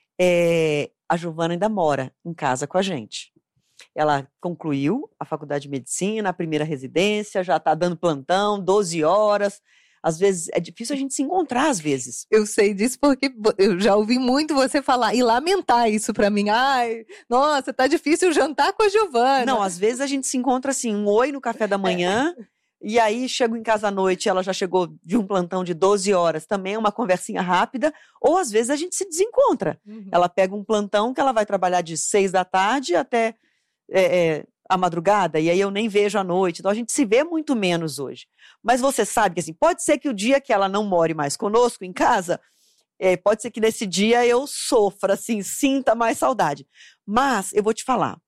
é, a Giovana ainda mora em casa com a gente. Ela concluiu a faculdade de medicina, a primeira residência, já está dando plantão, doze horas. Às vezes, é difícil a gente se encontrar, às vezes. Eu sei disso porque eu já ouvi muito você falar e lamentar isso pra mim. Ai, nossa, tá difícil jantar com a Giovana. Não, às vezes a gente se encontra assim, um oi no café da manhã, é. E aí chego em casa à noite, ela já chegou de um plantão de doze horas, também é uma conversinha rápida, ou às vezes a gente se desencontra. Uhum. Ela pega um plantão que ela vai trabalhar de seis da tarde até é, é, a madrugada, e aí eu nem vejo à noite, então a gente se vê muito menos hoje. Mas você sabe que assim, pode ser que o dia que ela não more mais conosco em casa, é, pode ser que nesse dia eu sofra, assim, sinta mais saudade. Mas eu vou te falar,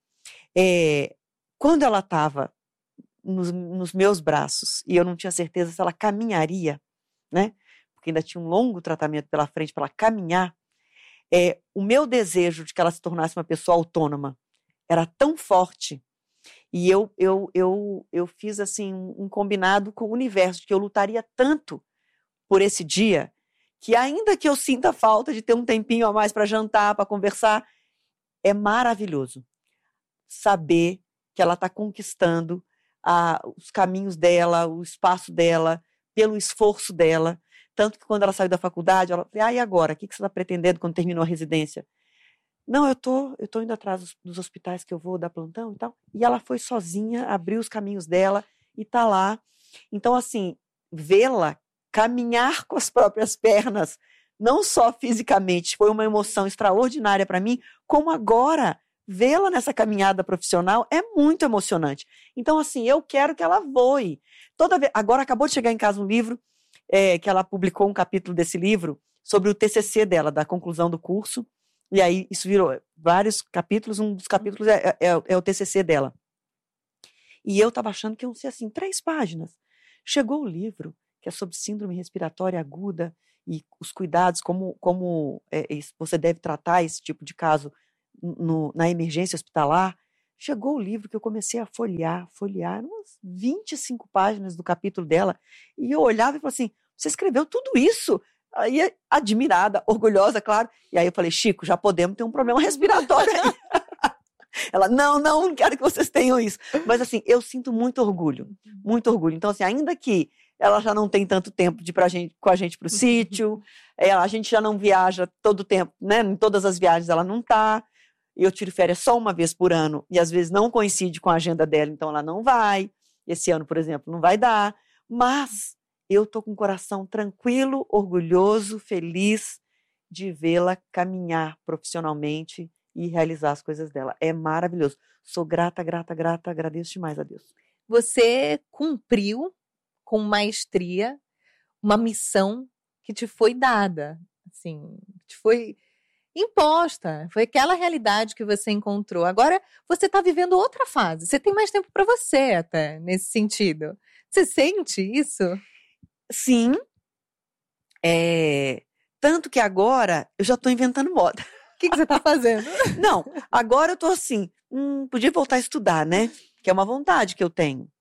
é, quando ela estava nos, nos meus braços e eu não tinha certeza se ela caminharia, né? Porque ainda tinha um longo tratamento pela frente para ela caminhar, é, o meu desejo de que ela se tornasse uma pessoa autônoma era tão forte. E eu, eu, eu, eu fiz assim, um combinado com o universo, de que eu lutaria tanto por esse dia, que ainda que eu sinta falta de ter um tempinho a mais para jantar, para conversar, é maravilhoso saber que ela está conquistando a, os caminhos dela, o espaço dela, pelo esforço dela. Tanto que quando ela saiu da faculdade, ela falou, ah, e agora? O que você está pretendendo quando terminou a residência? Não, eu tô, eu tô indo atrás dos, dos hospitais que eu vou dar plantão e tal. E ela foi sozinha, abriu os caminhos dela e tá lá. Então, assim, vê-la caminhar com as próprias pernas, não só fisicamente, foi uma emoção extraordinária para mim, como agora vê-la nessa caminhada profissional é muito emocionante. Então, assim, eu quero que ela voe. Toda vez... Agora acabou de chegar em casa um livro, é, que ela publicou um capítulo desse livro sobre o T C C dela, da conclusão do curso. E aí isso virou vários capítulos, um dos capítulos é, é, é o T C C dela. E eu estava achando que iam ser assim, três páginas. Chegou o livro, que é sobre síndrome respiratória aguda e os cuidados, como, como é, você deve tratar esse tipo de caso no, na emergência hospitalar. Chegou o livro que eu comecei a folhear, folhear, umas vinte e cinco páginas do capítulo dela, e eu olhava e falava assim, você escreveu tudo isso? Aí, admirada, orgulhosa, claro. E aí eu falei, Chico, já podemos ter um problema respiratório aí. Ela, não, não, não quero que vocês tenham isso. Mas assim, eu sinto muito orgulho, muito orgulho. Então assim, ainda que ela já não tem tanto tempo de ir pra gente, com a gente pro sítio, é, a gente já não viaja todo o tempo, né? Em todas as viagens ela não tá. Eu tiro férias só uma vez por ano e às vezes não coincide com a agenda dela, então ela não vai. Esse ano, por exemplo, não vai dar. Mas eu tô com o coração tranquilo, orgulhoso, feliz de vê-la caminhar profissionalmente e realizar as coisas dela. É maravilhoso. Sou grata, grata, grata, agradeço demais a Deus. Você cumpriu com maestria uma missão que te foi dada, assim, te foi imposta, foi aquela realidade que você encontrou. Agora você está vivendo outra fase, você tem mais tempo para você até, nesse sentido. Você sente isso? Sim. É... Tanto que agora eu já estou inventando moda. O que, que você está fazendo? Não, agora eu estou assim, hum, podia voltar a estudar, né? Que é uma vontade que eu tenho.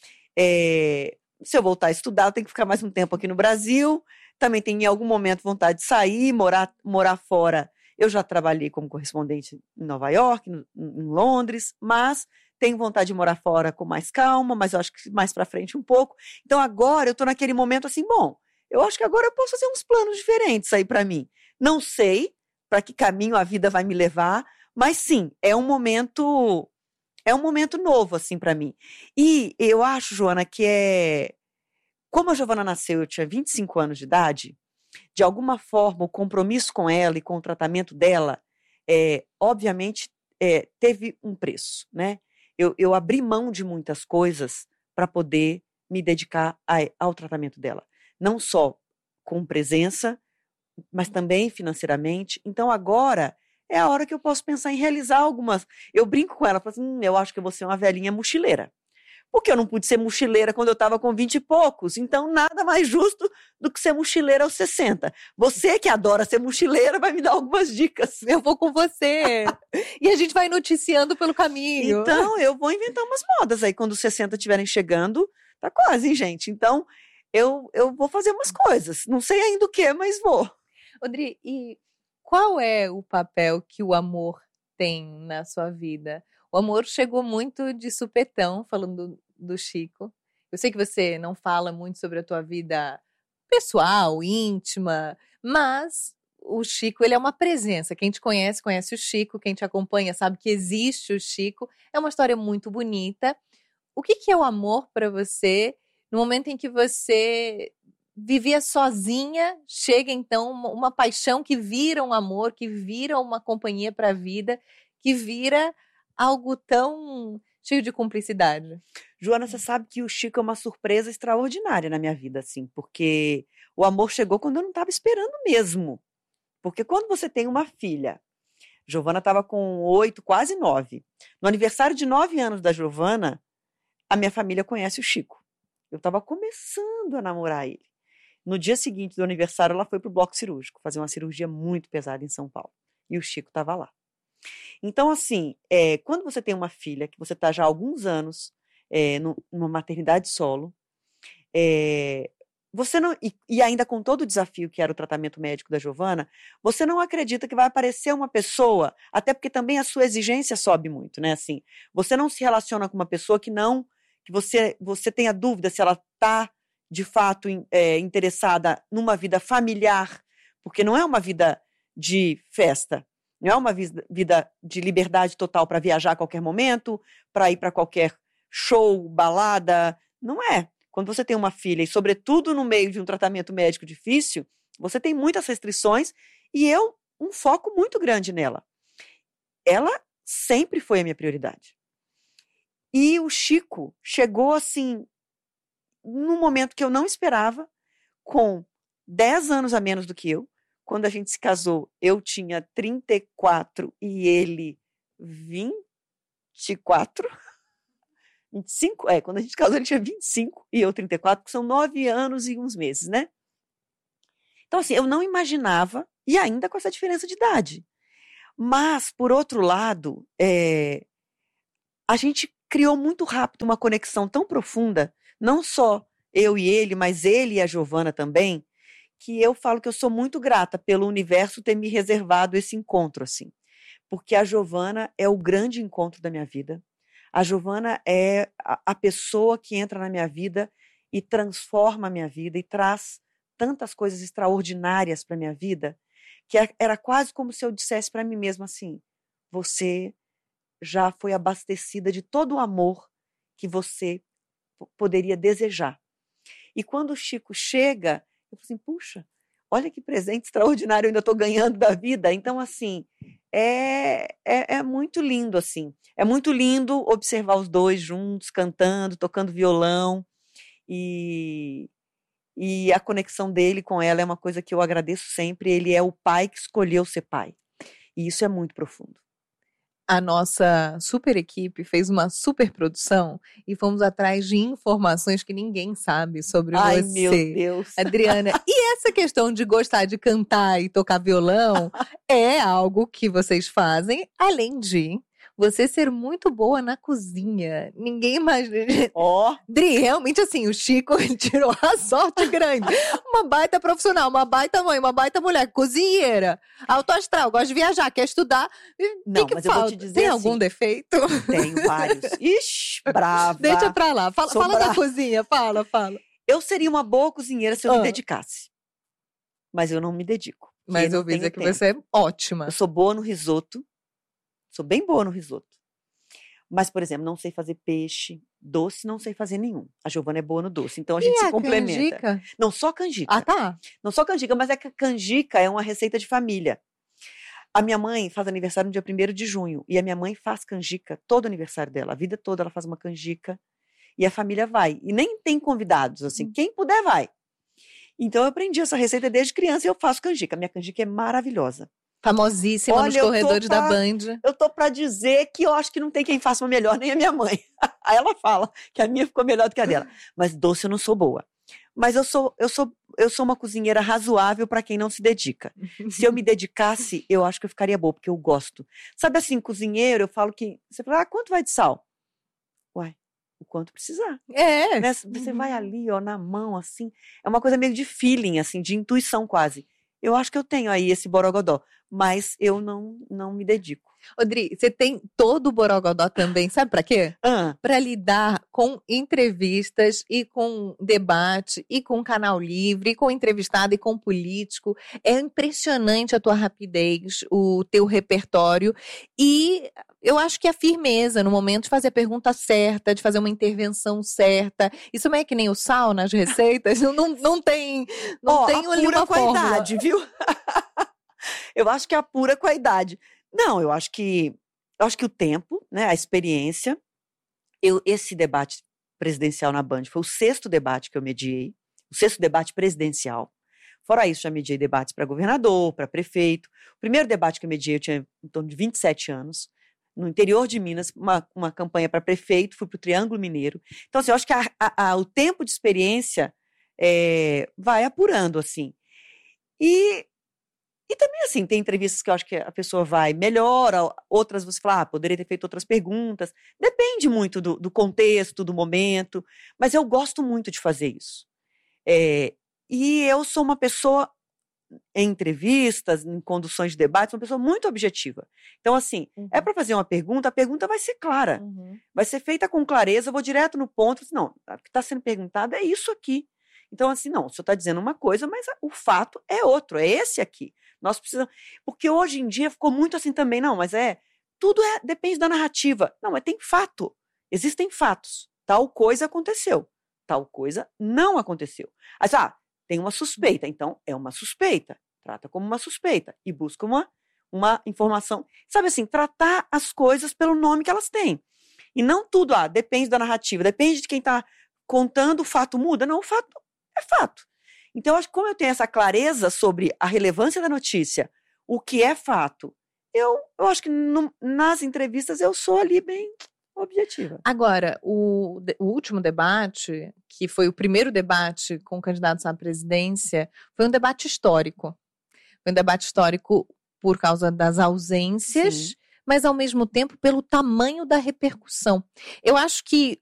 É... Se eu voltar a estudar, eu tenho que ficar mais um tempo aqui no Brasil. Também tenho em algum momento vontade de sair, morar, morar fora. Eu já trabalhei como correspondente em Nova York, em Londres, mas tenho vontade de morar fora com mais calma, mas eu acho que mais para frente um pouco. Então agora eu estou naquele momento assim, bom, eu acho que agora eu posso fazer uns planos diferentes aí para mim. Não sei para que caminho a vida vai me levar, mas sim, é um momento, é um momento novo assim para mim. E eu acho, Joana, que é como a Giovana nasceu, eu tinha vinte e cinco anos de idade. De alguma forma, o compromisso com ela e com o tratamento dela, é, obviamente, é, teve um preço, né? Eu, eu abri mão de muitas coisas para poder me dedicar a, ao tratamento dela. Não só com presença, mas também financeiramente. Então, agora é a hora que eu posso pensar em realizar algumas... Eu brinco com ela, falo assim, hum, eu acho que eu vou ser uma velhinha mochileira. Porque eu não pude ser mochileira quando eu estava com vinte e poucos. Então, nada mais justo do que ser mochileira aos sessenta. Você que adora ser mochileira vai me dar algumas dicas. Eu vou com você. E a gente vai noticiando pelo caminho. Então, eu vou inventar umas modas aí. Quando os sessenta estiverem chegando, tá quase, hein, gente? Então, eu, eu vou fazer umas coisas. Não sei ainda o que, mas vou. Odri, e qual é o papel que o amor tem na sua vida? O amor chegou muito de supetão, falando do, do Chico. Eu sei que você não fala muito sobre a tua vida pessoal, íntima, mas o Chico, ele é uma presença. Quem te conhece, conhece o Chico. Quem te acompanha sabe que existe o Chico. É uma história muito bonita. O que, que é o amor para você no momento em que você vivia sozinha? Chega, então, uma, uma paixão que vira um amor, que vira uma companhia para a vida, que vira... algo tão cheio de cumplicidade. Joana, você sabe que o Chico é uma surpresa extraordinária na minha vida, assim, porque o amor chegou quando eu não estava esperando mesmo. Porque quando você tem uma filha, Giovana estava com oito, quase nove. No aniversário de nove anos da Giovana, a minha família conhece o Chico. Eu estava começando a namorar ele. No dia seguinte do aniversário, ela foi para o bloco cirúrgico, fazer uma cirurgia muito pesada em São Paulo. E o Chico estava lá. Então, assim, é, quando você tem uma filha, que você está já há alguns anos é, no, numa maternidade solo, é, você não, e, e ainda com todo o desafio que era o tratamento médico da Giovana, você não acredita que vai aparecer uma pessoa, até porque também a sua exigência sobe muito, né? Assim, você não se relaciona com uma pessoa que não, que você, você tenha dúvida se ela está, de fato, é, interessada numa vida familiar, porque não é uma vida de festa. Não é uma vida de liberdade total para viajar a qualquer momento, para ir para qualquer show, balada. Não é. Quando você tem uma filha, e sobretudo no meio de um tratamento médico difícil, você tem muitas restrições e eu, um foco muito grande nela. Ela sempre foi a minha prioridade. E o Chico chegou assim, num momento que eu não esperava, com dez anos a menos do que eu. Quando a gente se casou, eu tinha trinta e quatro e ele vinte e quatro. vinte e cinco, é, quando a gente se casou ele tinha vinte e cinco e eu trinta e quatro, que são nove anos e uns meses, né? Então assim, eu não imaginava, e ainda com essa diferença de idade. Mas, por outro lado, é, a gente criou muito rápido uma conexão tão profunda, não só eu e ele, mas ele e a Giovana também, que eu falo que eu sou muito grata pelo universo ter me reservado esse encontro, assim. Porque a Giovana é o grande encontro da minha vida. A Giovana é a, a pessoa que entra na minha vida e transforma a minha vida e traz tantas coisas extraordinárias para a minha vida, que era quase como se eu dissesse para mim mesma assim, você já foi abastecida de todo o amor que você poderia desejar. E quando o Chico chega, eu falo assim, puxa, olha que presente extraordinário eu ainda estou ganhando da vida. Então, assim, é, é, é muito lindo, assim. É muito lindo observar os dois juntos, cantando, tocando violão. E, e a conexão dele com ela é uma coisa que eu agradeço sempre. Ele é o pai que escolheu ser pai. E isso é muito profundo. A nossa super equipe fez uma super produção e fomos atrás de informações que ninguém sabe sobre Ai, você. meu Deus. Adriana, e essa questão de gostar de cantar e tocar violão é algo que vocês fazem, além de você ser muito boa na cozinha. Ninguém imagina. Ó. Oh. Dri, realmente assim, o Chico tirou a sorte grande. Uma baita profissional, uma baita mãe, uma baita mulher, cozinheira, alto astral, gosta de viajar, quer estudar. Não, que mas que eu falta? vou te dizer Tem assim, algum defeito? Tenho vários. Ixi, brava. Deixa pra lá. Fala, Sou fala brava. da cozinha, fala, fala. Eu seria uma boa cozinheira se eu Ah. me dedicasse. Mas eu não me dedico. Mas eu eu não ouvi dizer tenho que tempo. você é ótima. Eu sou boa no risoto. Sou bem boa no risoto. Mas, por exemplo, não sei fazer peixe, doce, não sei fazer nenhum. A Giovana é boa no doce, então a gente E se a complementa. canjica? Não só canjica. Ah, tá. Não só canjica, mas é que a canjica é uma receita de família. A minha mãe faz aniversário no dia primeiro de junho, e a minha mãe faz canjica todo aniversário dela. A vida toda ela faz uma canjica, e a família vai. E nem tem convidados, assim, Hum. quem puder vai. Então eu aprendi essa receita desde criança e eu faço canjica. A minha canjica é maravilhosa. Famosíssima Olha, nos eu tô corredores da pra- Band. Eu tô pra dizer que eu acho que não tem quem faça uma melhor, nem a minha mãe. Aí ela fala que a minha ficou melhor do que a dela. Mas doce eu não sou boa. Mas eu sou, eu sou, eu sou uma cozinheira razoável para quem não se dedica. Se eu me dedicasse, eu acho que eu ficaria boa, porque eu gosto. Sabe assim, cozinheiro, eu falo que... Você fala, ah, quanto vai de sal? Uai, o quanto precisar. É. Né? Você vai ali, ó, na mão, assim. É uma coisa meio de feeling, assim, de intuição quase. Eu acho que eu tenho aí esse borogodó, mas eu não, não me dedico. Odri, você tem todo o borogodó também, sabe pra quê? Ah, Para lidar com entrevistas e com debate e com canal livre, e com entrevistado e com político. É impressionante a tua rapidez, o teu repertório e eu acho que a firmeza no momento de fazer a pergunta certa, de fazer uma intervenção certa. Isso não é que nem o sal nas receitas, não, não, não tem, não ó, tem ali apura uma com a fórmula. idade, viu? Eu acho que apura com a idade. Não, eu acho que eu acho que o tempo, né, a experiência. Eu, esse debate presidencial na Band foi o sexto debate que eu mediei, o sexto debate presidencial. Fora isso, já mediei debates para governador, para prefeito. O primeiro debate que eu mediei, eu tinha em torno de vinte e sete anos, no interior de Minas, uma, uma campanha para prefeito, fui para o Triângulo Mineiro. Então, assim, eu acho que a, a, a, o tempo de experiência é, vai apurando, assim. E, e também, assim, tem entrevistas que eu acho que a pessoa vai melhor, outras você fala, ah, poderia ter feito outras perguntas. Depende muito do, do contexto, do momento, mas eu gosto muito de fazer isso. É, e eu sou uma pessoa, em entrevistas, em conduções de debates, uma pessoa muito objetiva. Então, assim, Uhum. é para fazer uma pergunta, a pergunta vai ser clara. Uhum. Vai ser feita com clareza, eu vou direto no ponto, assim, não, o que está sendo perguntado é isso aqui. Então, assim, não, o senhor está dizendo uma coisa, mas o fato é outro, é esse aqui. Nós precisamos... Porque hoje em dia ficou muito assim também, não, mas é... Tudo é, depende da narrativa. Não, mas tem fato. Existem fatos. Tal coisa aconteceu. Tal coisa não aconteceu. Aí, ah, tem uma suspeita, então é uma suspeita. Trata como uma suspeita e busca uma, uma informação. Sabe assim, tratar as coisas pelo nome que elas têm. E não tudo, ah, depende da narrativa, depende de quem está contando, o fato muda. Não, o fato é fato. Então, acho que como eu tenho essa clareza sobre a relevância da notícia, o que é fato, eu, eu acho que no, nas entrevistas eu sou ali bem objetiva. Agora, o, o último debate, que foi o primeiro debate com candidatos à presidência, foi um debate histórico. Foi um debate histórico por causa das ausências, Sim. mas ao mesmo tempo pelo tamanho da repercussão. Eu acho que